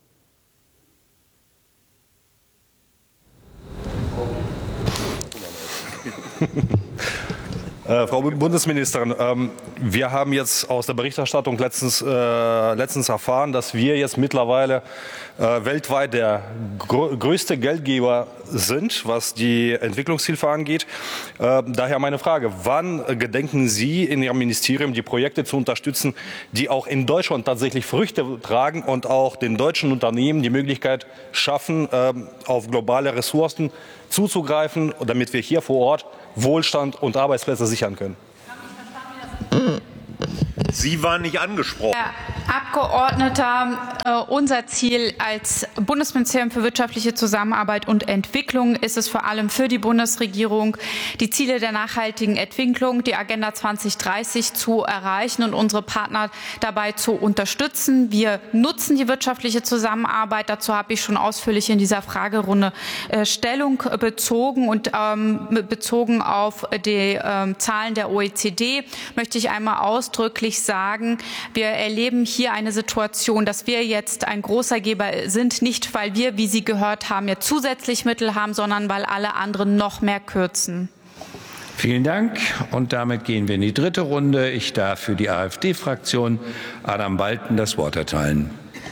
Frau Bundesministerin, wir haben jetzt aus der Berichterstattung letztens erfahren, dass wir jetzt mittlerweile weltweit der größte Geldgeber sind, was die Entwicklungshilfe angeht. Daher meine Frage, wann gedenken Sie in Ihrem Ministerium die Projekte zu unterstützen, die auch in Deutschland tatsächlich Früchte tragen und auch den deutschen Unternehmen die Möglichkeit schaffen, auf globale Ressourcen zuzugreifen, damit wir hier vor Ort Wohlstand und Arbeitsplätze sichern können? Sie waren nicht angesprochen. Herr Abgeordneter, unser Ziel als Bundesministerium für wirtschaftliche Zusammenarbeit und Entwicklung ist es vor allem für die Bundesregierung, die Ziele der nachhaltigen Entwicklung, die Agenda 2030 zu erreichen und unsere Partner dabei zu unterstützen. Wir nutzen die wirtschaftliche Zusammenarbeit. Dazu habe ich schon ausführlich in dieser Fragerunde Stellung bezogen und bezogen auf die Zahlen der OECD möchte ich einmal ausdrücklich sagen, wir erleben hier eine Situation, dass wir jetzt ein großer Geber sind, nicht weil wir, wie Sie gehört haben, jetzt zusätzlich Mittel haben, sondern weil alle anderen noch mehr kürzen. Vielen Dank. Und damit gehen wir in die dritte Runde. Ich darf für die AfD-Fraktion Adam Balten das Wort erteilen.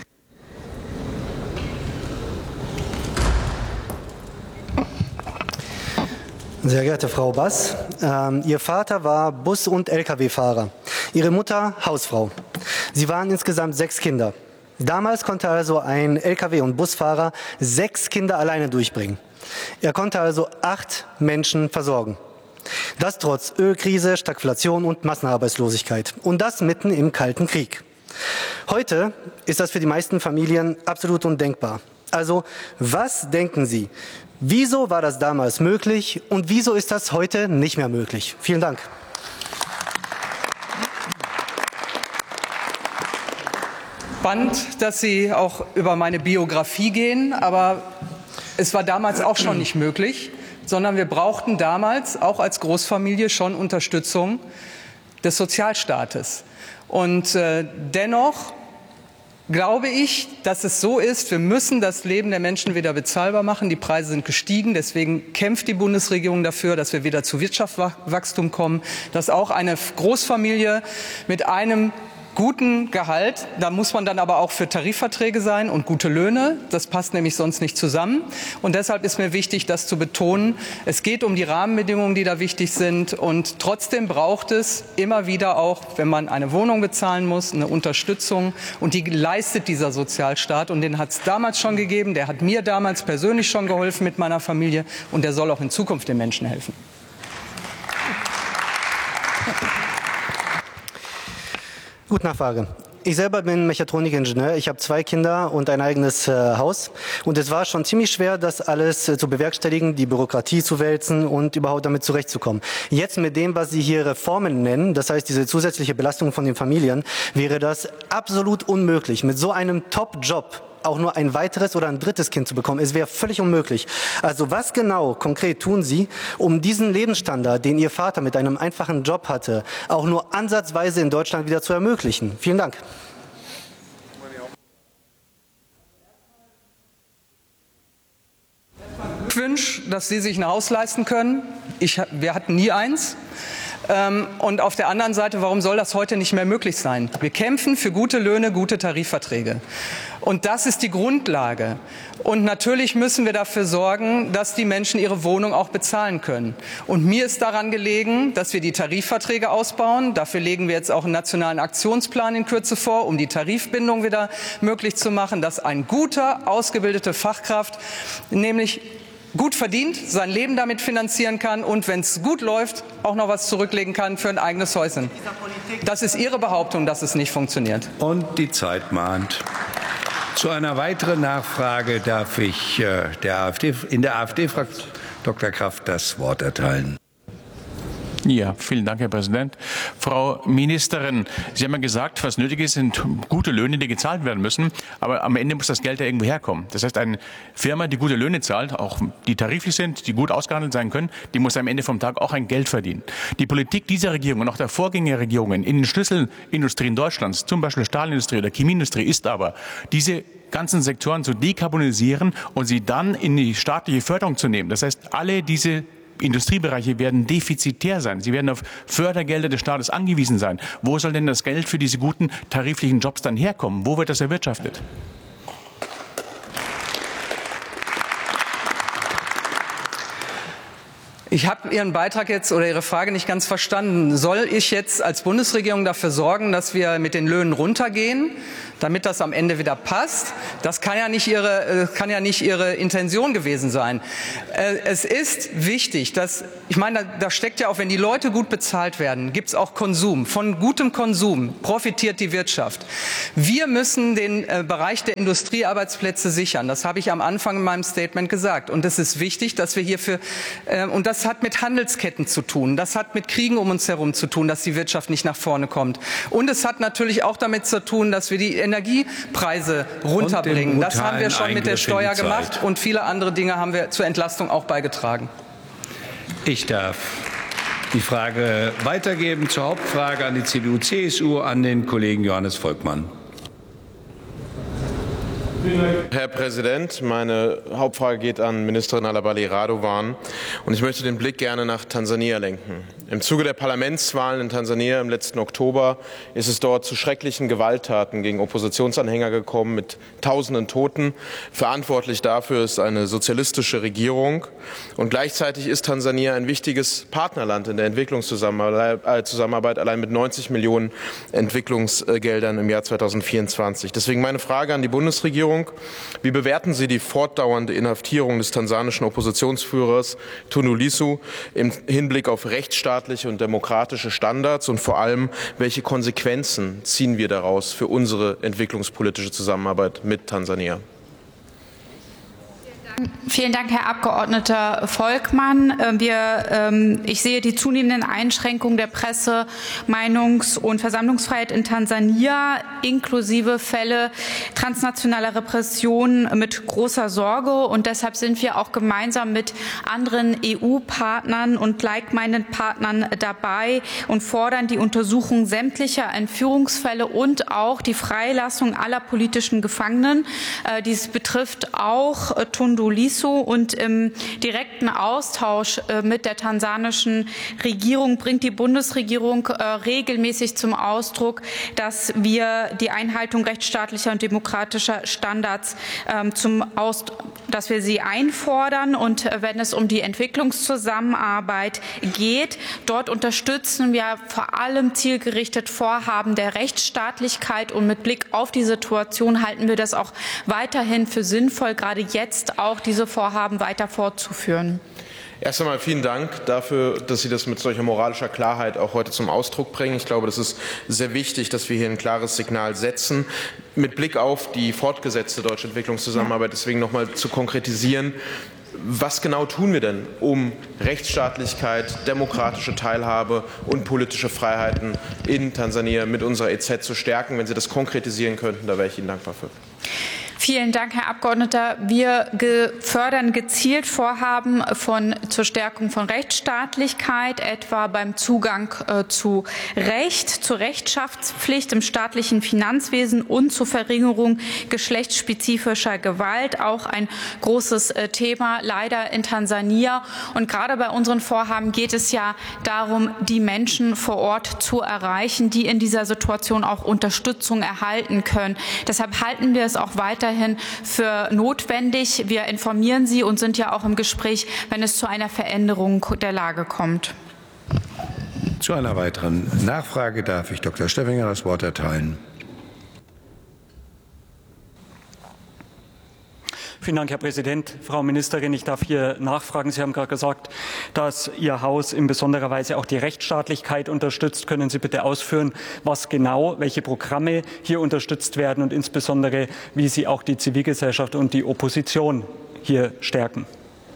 Sehr geehrte Frau Bass, Ihr Vater war Bus- und Lkw-Fahrer, Ihre Mutter Hausfrau. Sie waren insgesamt 6 Kinder. Damals konnte also ein Lkw- und Busfahrer 6 Kinder alleine durchbringen. Er konnte also 8 Menschen versorgen. Das trotz Ölkrise, Stagflation und Massenarbeitslosigkeit. Und das mitten im Kalten Krieg. Heute ist das für die meisten Familien absolut undenkbar. Also, was denken Sie? Wieso war das damals möglich und wieso ist das heute nicht mehr möglich? Vielen Dank. Spannend, dass Sie auch über meine Biografie gehen, aber es war damals auch schon nicht möglich, sondern wir brauchten damals auch als Großfamilie schon Unterstützung des Sozialstaates. Und dennoch glaube ich, dass es so ist, wir müssen das Leben der Menschen wieder bezahlbar machen. Die Preise sind gestiegen, deswegen kämpft die Bundesregierung dafür, dass wir wieder zu Wirtschaftswachstum kommen, dass auch eine Großfamilie mit einem guten Gehalt, da muss man dann aber auch für Tarifverträge sein und gute Löhne. Das passt nämlich sonst nicht zusammen. Und deshalb ist mir wichtig, das zu betonen. Es geht um die Rahmenbedingungen, die da wichtig sind. Und trotzdem braucht es immer wieder auch, wenn man eine Wohnung bezahlen muss, eine Unterstützung. Und die leistet dieser Sozialstaat. Und den hat es damals schon gegeben. Der hat mir damals persönlich schon geholfen mit meiner Familie. Und der soll auch in Zukunft den Menschen helfen. Gut, Nachfrage. Ich selber bin Mechatronikingenieur. Ich habe 2 Kinder und ein eigenes Haus. Und es war schon ziemlich schwer, das alles zu bewerkstelligen, die Bürokratie zu wälzen und überhaupt damit zurechtzukommen. Jetzt mit dem, was Sie hier Reformen nennen, das heißt diese zusätzliche Belastung von den Familien, wäre das absolut unmöglich. Mit so einem Top-Job auch nur ein weiteres oder ein drittes Kind zu bekommen. Es wäre völlig unmöglich. Also was genau konkret tun Sie, um diesen Lebensstandard, den Ihr Vater mit einem einfachen Job hatte, auch nur ansatzweise in Deutschland wieder zu ermöglichen? Vielen Dank. Glückwunsch, dass Sie sich ein Haus leisten können. Wir hatten nie eins. Und auf der anderen Seite, warum soll das heute nicht mehr möglich sein? Wir kämpfen für gute Löhne, gute Tarifverträge. Und das ist die Grundlage. Und natürlich müssen wir dafür sorgen, dass die Menschen ihre Wohnung auch bezahlen können. Und mir ist daran gelegen, dass wir die Tarifverträge ausbauen. Dafür legen wir jetzt auch einen nationalen Aktionsplan in Kürze vor, um die Tarifbindung wieder möglich zu machen, dass ein guter, ausgebildete Fachkraft nämlich gut verdient, sein Leben damit finanzieren kann und, wenn es gut läuft, auch noch was zurücklegen kann für ein eigenes Häuschen. Das ist Ihre Behauptung, dass es nicht funktioniert. Und die Zeit mahnt. Zu einer weiteren Nachfrage darf ich in der AfD-Fraktion Dr. Kraft das Wort erteilen. Ja, vielen Dank, Herr Präsident. Frau Ministerin, Sie haben ja gesagt, was nötig ist, sind gute Löhne, die gezahlt werden müssen. Aber am Ende muss das Geld ja irgendwo herkommen. Das heißt, eine Firma, die gute Löhne zahlt, auch die tariflich sind, die gut ausgehandelt sein können, die muss am Ende vom Tag auch ein Geld verdienen. Die Politik dieser Regierung und auch der Vorgängerregierungen in den Schlüsselindustrien Deutschlands, zum Beispiel Stahlindustrie oder Chemieindustrie, ist aber, diese ganzen Sektoren zu dekarbonisieren und sie dann in die staatliche Förderung zu nehmen. Das heißt, alle diese Industriebereiche werden defizitär sein. Sie werden auf Fördergelder des Staates angewiesen sein. Wo soll denn das Geld für diese guten tariflichen Jobs dann herkommen? Wo wird das erwirtschaftet? Ich habe Ihren Beitrag jetzt oder Ihre Frage nicht ganz verstanden. Soll ich jetzt als Bundesregierung dafür sorgen, dass wir mit den Löhnen runtergehen, damit das am Ende wieder passt? Das kann ja nicht Ihre Intention gewesen sein. Es ist wichtig, ich meine, da steckt ja auch, wenn die Leute gut bezahlt werden, gibt es auch Konsum. Von gutem Konsum profitiert die Wirtschaft. Wir müssen den Bereich der Industriearbeitsplätze sichern. Das habe ich am Anfang in meinem Statement gesagt. Und es ist wichtig, dass wir hierfür, und das hat mit Handelsketten zu tun, das hat mit Kriegen um uns herum zu tun, dass die Wirtschaft nicht nach vorne kommt. Und es hat natürlich auch damit zu tun, dass wir die Energiepreise runterbringen. Das haben wir schon mit der Steuer gemacht und viele andere Dinge haben wir zur Entlastung auch beigetragen. Ich darf die Frage weitergeben zur Hauptfrage an die CDU-CSU, an den Kollegen Johannes Volkmann. Herr Präsident, meine Hauptfrage geht an Ministerin Alabali Radovan und ich möchte den Blick gerne nach Tansania lenken. Im Zuge der Parlamentswahlen in Tansania im letzten Oktober ist es dort zu schrecklichen Gewalttaten gegen Oppositionsanhänger gekommen mit Tausenden Toten. Verantwortlich dafür ist eine sozialistische Regierung und gleichzeitig ist Tansania ein wichtiges Partnerland in der Entwicklungszusammenarbeit, allein mit 90 Millionen Entwicklungsgeldern im Jahr 2024. Deswegen meine Frage an die Bundesregierung: Wie bewerten Sie die fortdauernde Inhaftierung des tansanischen Oppositionsführers Tundu Lissu im Hinblick auf rechtsstaatliche und demokratische Standards und vor allem, welche Konsequenzen ziehen wir daraus für unsere entwicklungspolitische Zusammenarbeit mit Tansania? Vielen Dank, Herr Abgeordneter Volkmann. Ich sehe die zunehmenden Einschränkungen der Presse-, Meinungs- und Versammlungsfreiheit in Tansania inklusive Fälle transnationaler Repression mit großer Sorge. Und deshalb sind wir auch gemeinsam mit anderen EU-Partnern und like-minded Partnern dabei und fordern die Untersuchung sämtlicher Entführungsfälle und auch die Freilassung aller politischen Gefangenen. Dies betrifft auch Tundu Lissu, und im direkten Austausch mit der tansanischen Regierung bringt die Bundesregierung regelmäßig zum Ausdruck, dass wir die Einhaltung rechtsstaatlicher und demokratischer Standards dass wir sie einfordern. Und wenn es um die Entwicklungszusammenarbeit geht, dort unterstützen wir vor allem zielgerichtet Vorhaben der Rechtsstaatlichkeit, und mit Blick auf die Situation halten wir das auch weiterhin für sinnvoll, gerade jetzt auch diese Vorhaben weiter fortzuführen. Erst einmal vielen Dank dafür, dass Sie das mit solcher moralischer Klarheit auch heute zum Ausdruck bringen. Ich glaube, das ist sehr wichtig, dass wir hier ein klares Signal setzen. Mit Blick auf die fortgesetzte deutsche Entwicklungszusammenarbeit, deswegen noch mal zu konkretisieren: Was genau tun wir denn, um Rechtsstaatlichkeit, demokratische Teilhabe und politische Freiheiten in Tansania mit unserer EZ zu stärken? Wenn Sie das konkretisieren könnten, da wäre ich Ihnen dankbar für. Vielen Dank, Herr Abgeordneter. Wir fördern gezielt Vorhaben zur Stärkung von Rechtsstaatlichkeit, etwa beim Zugang zu Recht, zur Rechenschaftspflicht im staatlichen Finanzwesen und zur Verringerung geschlechtsspezifischer Gewalt. Auch ein großes Thema leider in Tansania. Und gerade bei unseren Vorhaben geht es ja darum, die Menschen vor Ort zu erreichen, die in dieser Situation auch Unterstützung erhalten können. Deshalb halten wir es auch weiterhin für notwendig. Wir informieren Sie und sind ja auch im Gespräch, wenn es zu einer Veränderung der Lage kommt. Zu einer weiteren Nachfrage darf ich Dr. Steffinger das Wort erteilen. Vielen Dank, Herr Präsident. Frau Ministerin, ich darf hier nachfragen. Sie haben gerade gesagt, dass Ihr Haus in besonderer Weise auch die Rechtsstaatlichkeit unterstützt. Können Sie bitte ausführen, was genau, welche Programme hier unterstützt werden und insbesondere, wie Sie auch die Zivilgesellschaft und die Opposition hier stärken?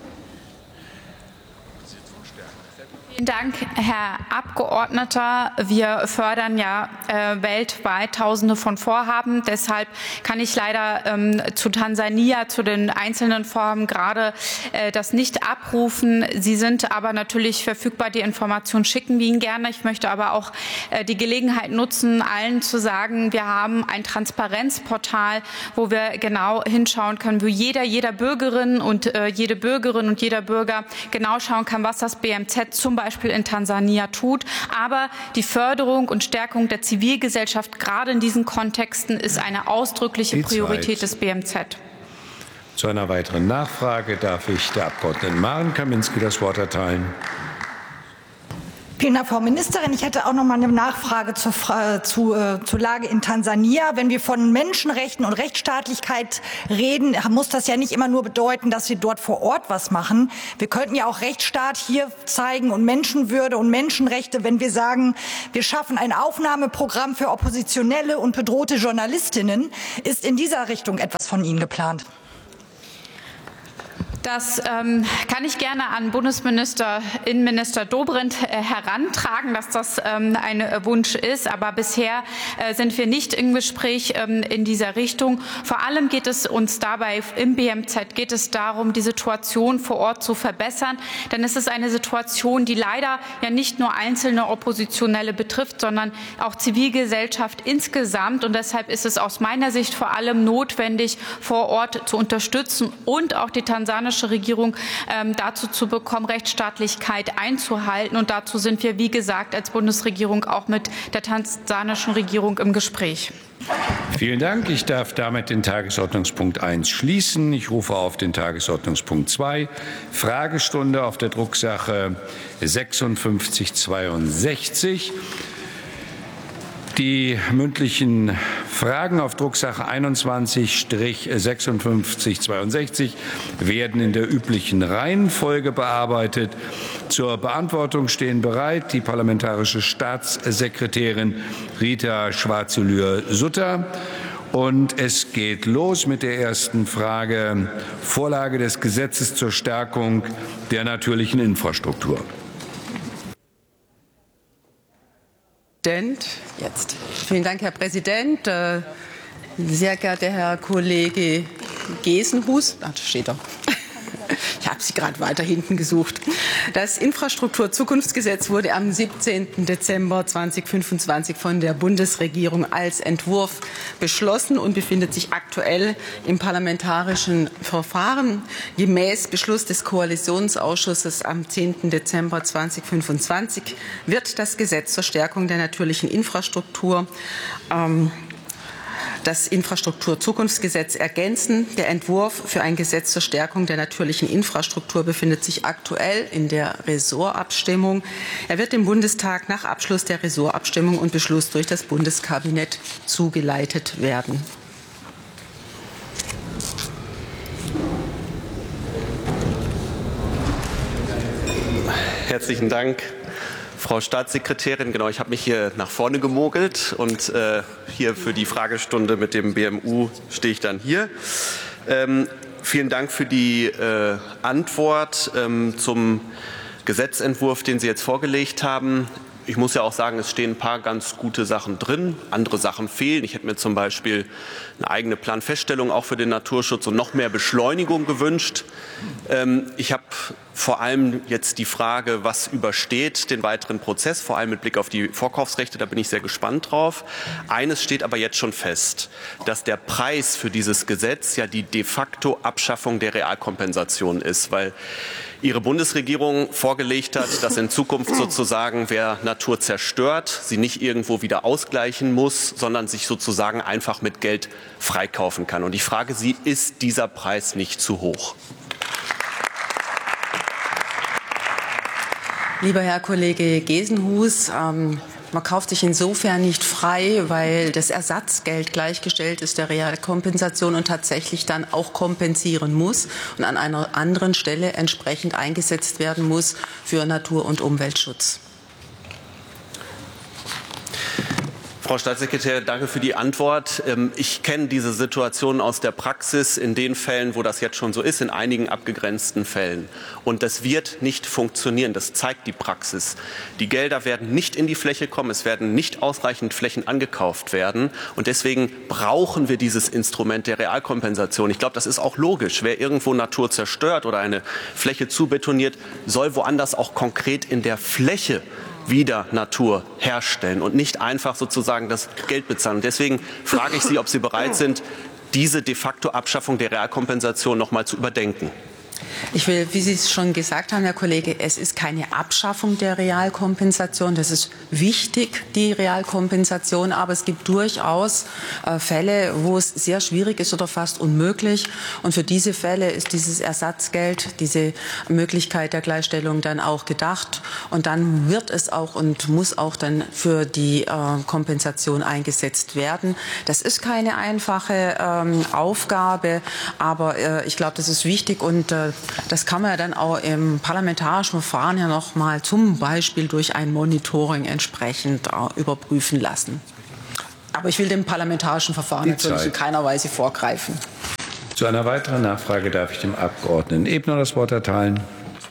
Vielen Dank, Herr Abgeordneter. Wir fördern ja weltweit Tausende von Vorhaben. Deshalb kann ich leider zu Tansania, zu den einzelnen Vorhaben gerade das nicht abrufen. Sie sind aber natürlich verfügbar. Die Informationen schicken wir Ihnen gerne. Ich möchte aber auch die Gelegenheit nutzen, allen zu sagen, wir haben ein Transparenzportal, wo wir genau hinschauen können, wo jeder Bürgerin und jede Bürgerin und jeder Bürger genau schauen kann, was das BMZ zum Beispiel in Tansania tut. Aber die Förderung und Stärkung der Zivilgesellschaft gerade in diesen Kontexten ist eine ausdrückliche Priorität des BMZ. Zu einer weiteren Nachfrage darf ich der Abgeordneten Maren Kaminski das Wort erteilen. Vielen Dank, Frau Ministerin. Ich hätte auch noch mal eine Nachfrage zur Lage in Tansania. Wenn wir von Menschenrechten und Rechtsstaatlichkeit reden, muss das ja nicht immer nur bedeuten, dass wir dort vor Ort was machen. Wir könnten ja auch Rechtsstaat hier zeigen und Menschenwürde und Menschenrechte, wenn wir sagen, wir schaffen ein Aufnahmeprogramm für Oppositionelle und bedrohte Journalistinnen. Ist in dieser Richtung etwas von Ihnen geplant? Das kann ich gerne an Innenminister Dobrindt herantragen, dass das ein Wunsch ist. Aber bisher sind wir nicht im Gespräch in dieser Richtung. Vor allem geht es uns dabei im BMZ darum, die Situation vor Ort zu verbessern. Denn es ist eine Situation, die leider ja nicht nur einzelne Oppositionelle betrifft, sondern auch Zivilgesellschaft insgesamt. Und deshalb ist es aus meiner Sicht vor allem notwendig, vor Ort zu unterstützen und auch die tansanische Regierung dazu zu bekommen, Rechtsstaatlichkeit einzuhalten. Und dazu sind wir, wie gesagt, als Bundesregierung auch mit der tansanischen Regierung im Gespräch. Vielen Dank. Ich darf damit den Tagesordnungspunkt 1 schließen. Ich rufe auf den Tagesordnungspunkt 2, Fragestunde auf der Drucksache 5662. Die mündlichen Fragen auf Drucksache 21-5662 werden in der üblichen Reihenfolge bearbeitet. Zur Beantwortung stehen bereit die parlamentarische Staatssekretärin Rita Schwarzulür-Sutter. Und es geht los mit der ersten Frage, Vorlage des Gesetzes zur Stärkung der natürlichen Infrastruktur. Jetzt. Vielen Dank, Herr Präsident. Sehr geehrter Herr Kollege Gesenhus, da steht er. Ich habe Sie gerade weiter hinten gesucht. Das Infrastrukturzukunftsgesetz wurde am 17. Dezember 2025 von der Bundesregierung als Entwurf beschlossen und befindet sich aktuell im parlamentarischen Verfahren. Gemäß Beschluss des Koalitionsausschusses am 10. Dezember 2025 wird das Gesetz zur Stärkung der natürlichen Infrastruktur das Infrastrukturzukunftsgesetz ergänzen. Der Entwurf für ein Gesetz zur Stärkung der natürlichen Infrastruktur befindet sich aktuell in der Ressortabstimmung. Er wird dem Bundestag nach Abschluss der Ressortabstimmung und Beschluss durch das Bundeskabinett zugeleitet werden. Herzlichen Dank. Frau Staatssekretärin, genau, ich habe mich hier nach vorne gemogelt und hier für die Fragestunde mit dem BMU stehe ich dann hier. Vielen Dank für die Antwort zum Gesetzentwurf, den Sie jetzt vorgelegt haben. ich muss ja auch sagen, es stehen ein paar ganz gute Sachen drin, andere Sachen fehlen. Ich hätte mir zum Beispiel eine eigene Planfeststellung auch für den Naturschutz und noch mehr Beschleunigung gewünscht. Ich habe vor allem jetzt die Frage, was übersteht den weiteren Prozess, vor allem mit Blick auf die Vorkaufsrechte, da bin ich sehr gespannt drauf. Eines steht aber jetzt schon fest, dass der Preis für dieses Gesetz ja die de facto Abschaffung der Realkompensation ist, weil Ihre Bundesregierung vorgelegt hat, dass in Zukunft sozusagen, wer Natur zerstört, sie nicht irgendwo wieder ausgleichen muss, sondern sich sozusagen einfach mit Geld freikaufen kann. Und ich frage Sie, ist dieser Preis nicht zu hoch? Lieber Herr Kollege Gesenhus, man kauft sich insofern nicht frei, weil das Ersatzgeld gleichgestellt ist der Realkompensation und tatsächlich dann auch kompensieren muss und an einer anderen Stelle entsprechend eingesetzt werden muss für Natur- und Umweltschutz. Frau Staatssekretärin, danke für die Antwort. Ich kenne diese Situation aus der Praxis in den Fällen, wo das jetzt schon so ist, in einigen abgegrenzten Fällen. Und das wird nicht funktionieren. Das zeigt die Praxis. Die Gelder werden nicht in die Fläche kommen. Es werden nicht ausreichend Flächen angekauft werden. Und deswegen brauchen wir dieses Instrument der Realkompensation. Ich glaube, das ist auch logisch. Wer irgendwo Natur zerstört oder eine Fläche zubetoniert, soll woanders auch konkret in der Fläche wieder Natur herstellen und nicht einfach sozusagen das Geld bezahlen. Und deswegen frage ich Sie, ob Sie bereit sind, diese de facto Abschaffung der Realkompensation noch mal zu überdenken. Ich will, wie Sie es schon gesagt haben, Herr Kollege, es ist keine Abschaffung der Realkompensation. Das ist wichtig, die Realkompensation. Aber es gibt durchaus Fälle, wo es sehr schwierig ist oder fast unmöglich. Und für diese Fälle ist dieses Ersatzgeld, diese Möglichkeit der Gleichstellung dann auch gedacht. Und dann wird es auch und muss auch dann für die Kompensation eingesetzt werden. Das ist keine einfache Aufgabe, aber ich glaube, das ist wichtig und das kann man ja dann auch im parlamentarischen Verfahren ja noch mal zum Beispiel durch ein Monitoring entsprechend überprüfen lassen. Aber ich will dem parlamentarischen Verfahren natürlich in keiner Weise vorgreifen. Zu einer weiteren Nachfrage darf ich dem Abgeordneten Ebner das Wort erteilen.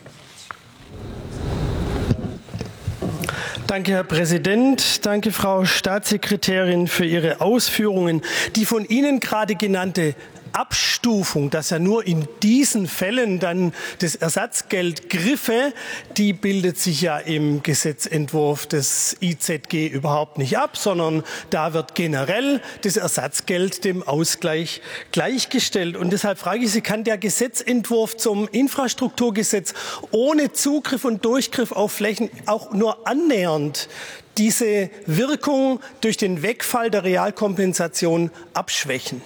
Danke, Herr Präsident. Danke, Frau Staatssekretärin, für Ihre Ausführungen. Die von Ihnen gerade genannte Abstufung, dass ja nur in diesen Fällen dann das Ersatzgeld griffe, die bildet sich ja im Gesetzentwurf des IZG überhaupt nicht ab, sondern da wird generell das Ersatzgeld dem Ausgleich gleichgestellt. Und deshalb frage ich Sie, kann der Gesetzentwurf zum Infrastrukturgesetz ohne Zugriff und Durchgriff auf Flächen auch nur annähernd diese Wirkung durch den Wegfall der Realkompensation abschwächen?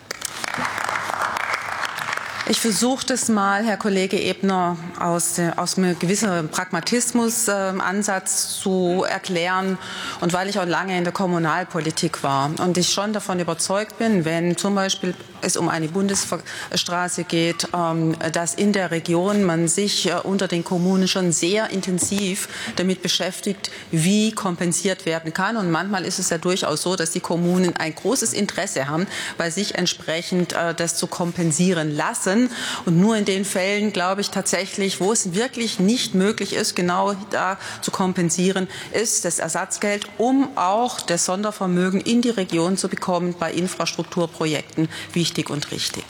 Ich versuche das mal, Herr Kollege Ebner, aus einem gewissen Pragmatismus-Ansatz zu erklären. Und weil ich auch lange in der Kommunalpolitik war und ich schon davon überzeugt bin, wenn zum Beispiel es um eine Bundesstraße geht, dass in der Region man sich unter den Kommunen schon sehr intensiv damit beschäftigt, wie kompensiert werden kann. Und manchmal ist es ja durchaus so, dass die Kommunen ein großes Interesse haben, bei sich entsprechend das zu kompensieren lassen. Und nur in den Fällen, glaube ich, tatsächlich, wo es wirklich nicht möglich ist, genau da zu kompensieren, ist das Ersatzgeld, um auch das Sondervermögen in die Region zu bekommen, bei Infrastrukturprojekten wichtig und richtig.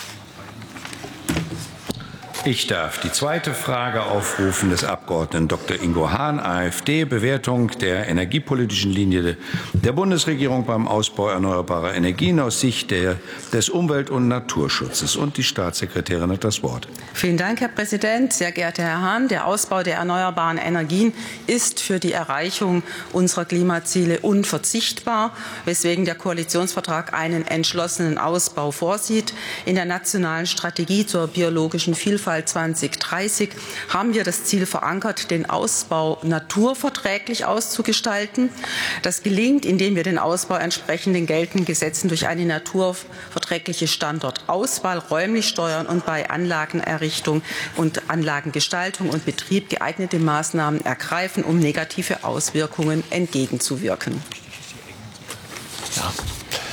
Ich darf die zweite Frage aufrufen des Abgeordneten Dr. Ingo Hahn, AfD, Bewertung der energiepolitischen Linie der Bundesregierung beim Ausbau erneuerbarer Energien aus Sicht des Umwelt- und Naturschutzes. Und die Staatssekretärin hat das Wort. Vielen Dank, Herr Präsident. Sehr geehrter Herr Hahn, der Ausbau der erneuerbaren Energien ist für die Erreichung unserer Klimaziele unverzichtbar, weswegen der Koalitionsvertrag einen entschlossenen Ausbau vorsieht. In der nationalen Strategie zur biologischen Vielfalt 2030 haben wir das Ziel verankert, den Ausbau naturverträglich auszugestalten. Das gelingt, indem wir den Ausbau entsprechend den geltenden Gesetzen durch eine naturverträgliche Standortauswahl räumlich steuern und bei Anlagenerrichtung und Anlagengestaltung und Betrieb geeignete Maßnahmen ergreifen, um negative Auswirkungen entgegenzuwirken. Ja. Ich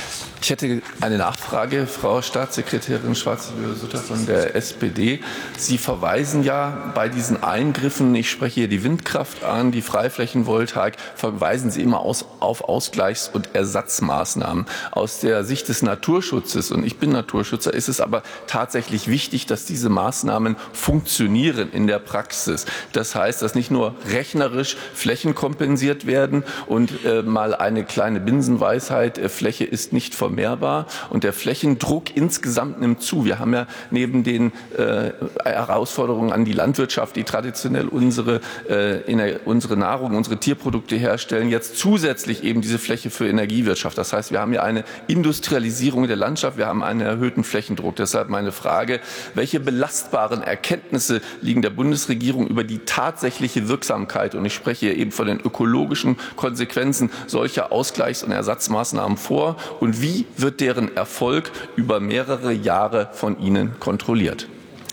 hätte eine Nachfrage, Frau Staatssekretärin Schwarz-Sutter von der SPD. Sie verweisen ja bei diesen Eingriffen, ich spreche hier die Windkraft an, die Freiflächenvoltaik, verweisen Sie immer auf Ausgleichs- und Ersatzmaßnahmen. Aus der Sicht des Naturschutzes, und ich bin Naturschützer, ist es aber tatsächlich wichtig, dass diese Maßnahmen funktionieren in der Praxis. Das heißt, dass nicht nur rechnerisch Flächen kompensiert werden und mal eine kleine Binsenweisheit, Fläche ist nicht vermehrbar und der Flächendruck insgesamt nimmt zu. Wir haben ja neben den Herausforderungen an die Landwirtschaft, die traditionell unsere Nahrung, unsere Tierprodukte herstellen, jetzt zusätzlich eben diese Fläche für Energiewirtschaft. Das heißt, wir haben ja eine Industrialisierung der Landschaft, wir haben einen erhöhten Flächendruck. Deshalb meine Frage, welche belastbaren Erkenntnisse liegen der Bundesregierung über die tatsächliche Wirksamkeit, und ich spreche hier eben von den ökologischen Konsequenzen solcher Ausgleichs- und Ersatzmaßnahmen vor, und wie wird deren Erfolg über mehrere Jahre von Ihnen kontrolliert?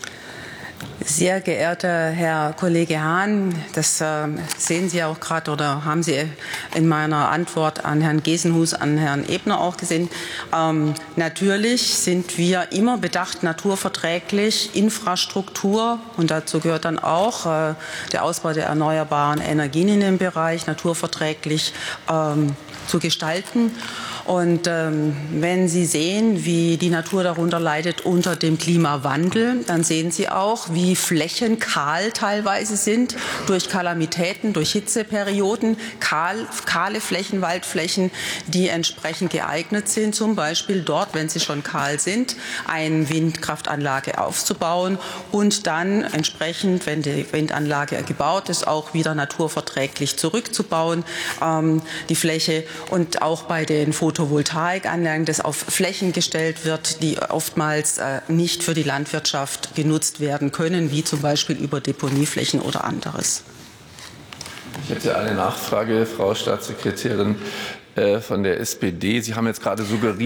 Sehr geehrter Herr Kollege Hahn, das sehen Sie auch gerade oder haben Sie in meiner Antwort an Herrn Gesenhus, an Herrn Ebner auch gesehen. Natürlich sind wir immer bedacht, naturverträglich Infrastruktur, und dazu gehört dann auch der Ausbau der erneuerbaren Energien in dem Bereich, naturverträglich zu gestalten. Und wenn Sie sehen, wie die Natur darunter leidet unter dem Klimawandel, dann sehen Sie auch, wie Flächen kahl teilweise sind durch Kalamitäten, durch Hitzeperioden, kahle Flächen, Waldflächen, die entsprechend geeignet sind, zum Beispiel dort, wenn sie schon kahl sind, eine Windkraftanlage aufzubauen und dann entsprechend, wenn die Windanlage gebaut ist, auch wieder naturverträglich zurückzubauen, die Fläche. Und auch bei den Photovoltaikanlagen, das auf Flächen gestellt wird, die oftmals nicht für die Landwirtschaft genutzt werden können, wie zum Beispiel über Deponieflächen oder anderes. Ich hätte eine Nachfrage, Frau Staatssekretärin von der SPD. Sie haben jetzt gerade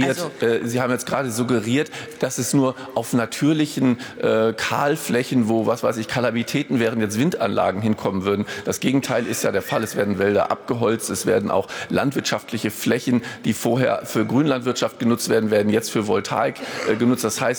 suggeriert, dass es nur auf natürlichen Kahlflächen, wo, was weiß ich, Kalamitäten wären, jetzt Windanlagen hinkommen würden. Das Gegenteil ist ja der Fall. Es werden Wälder abgeholzt, es werden auch landwirtschaftliche Flächen, die vorher für Grünlandwirtschaft genutzt werden, werden jetzt für Voltaik genutzt. Das heißt,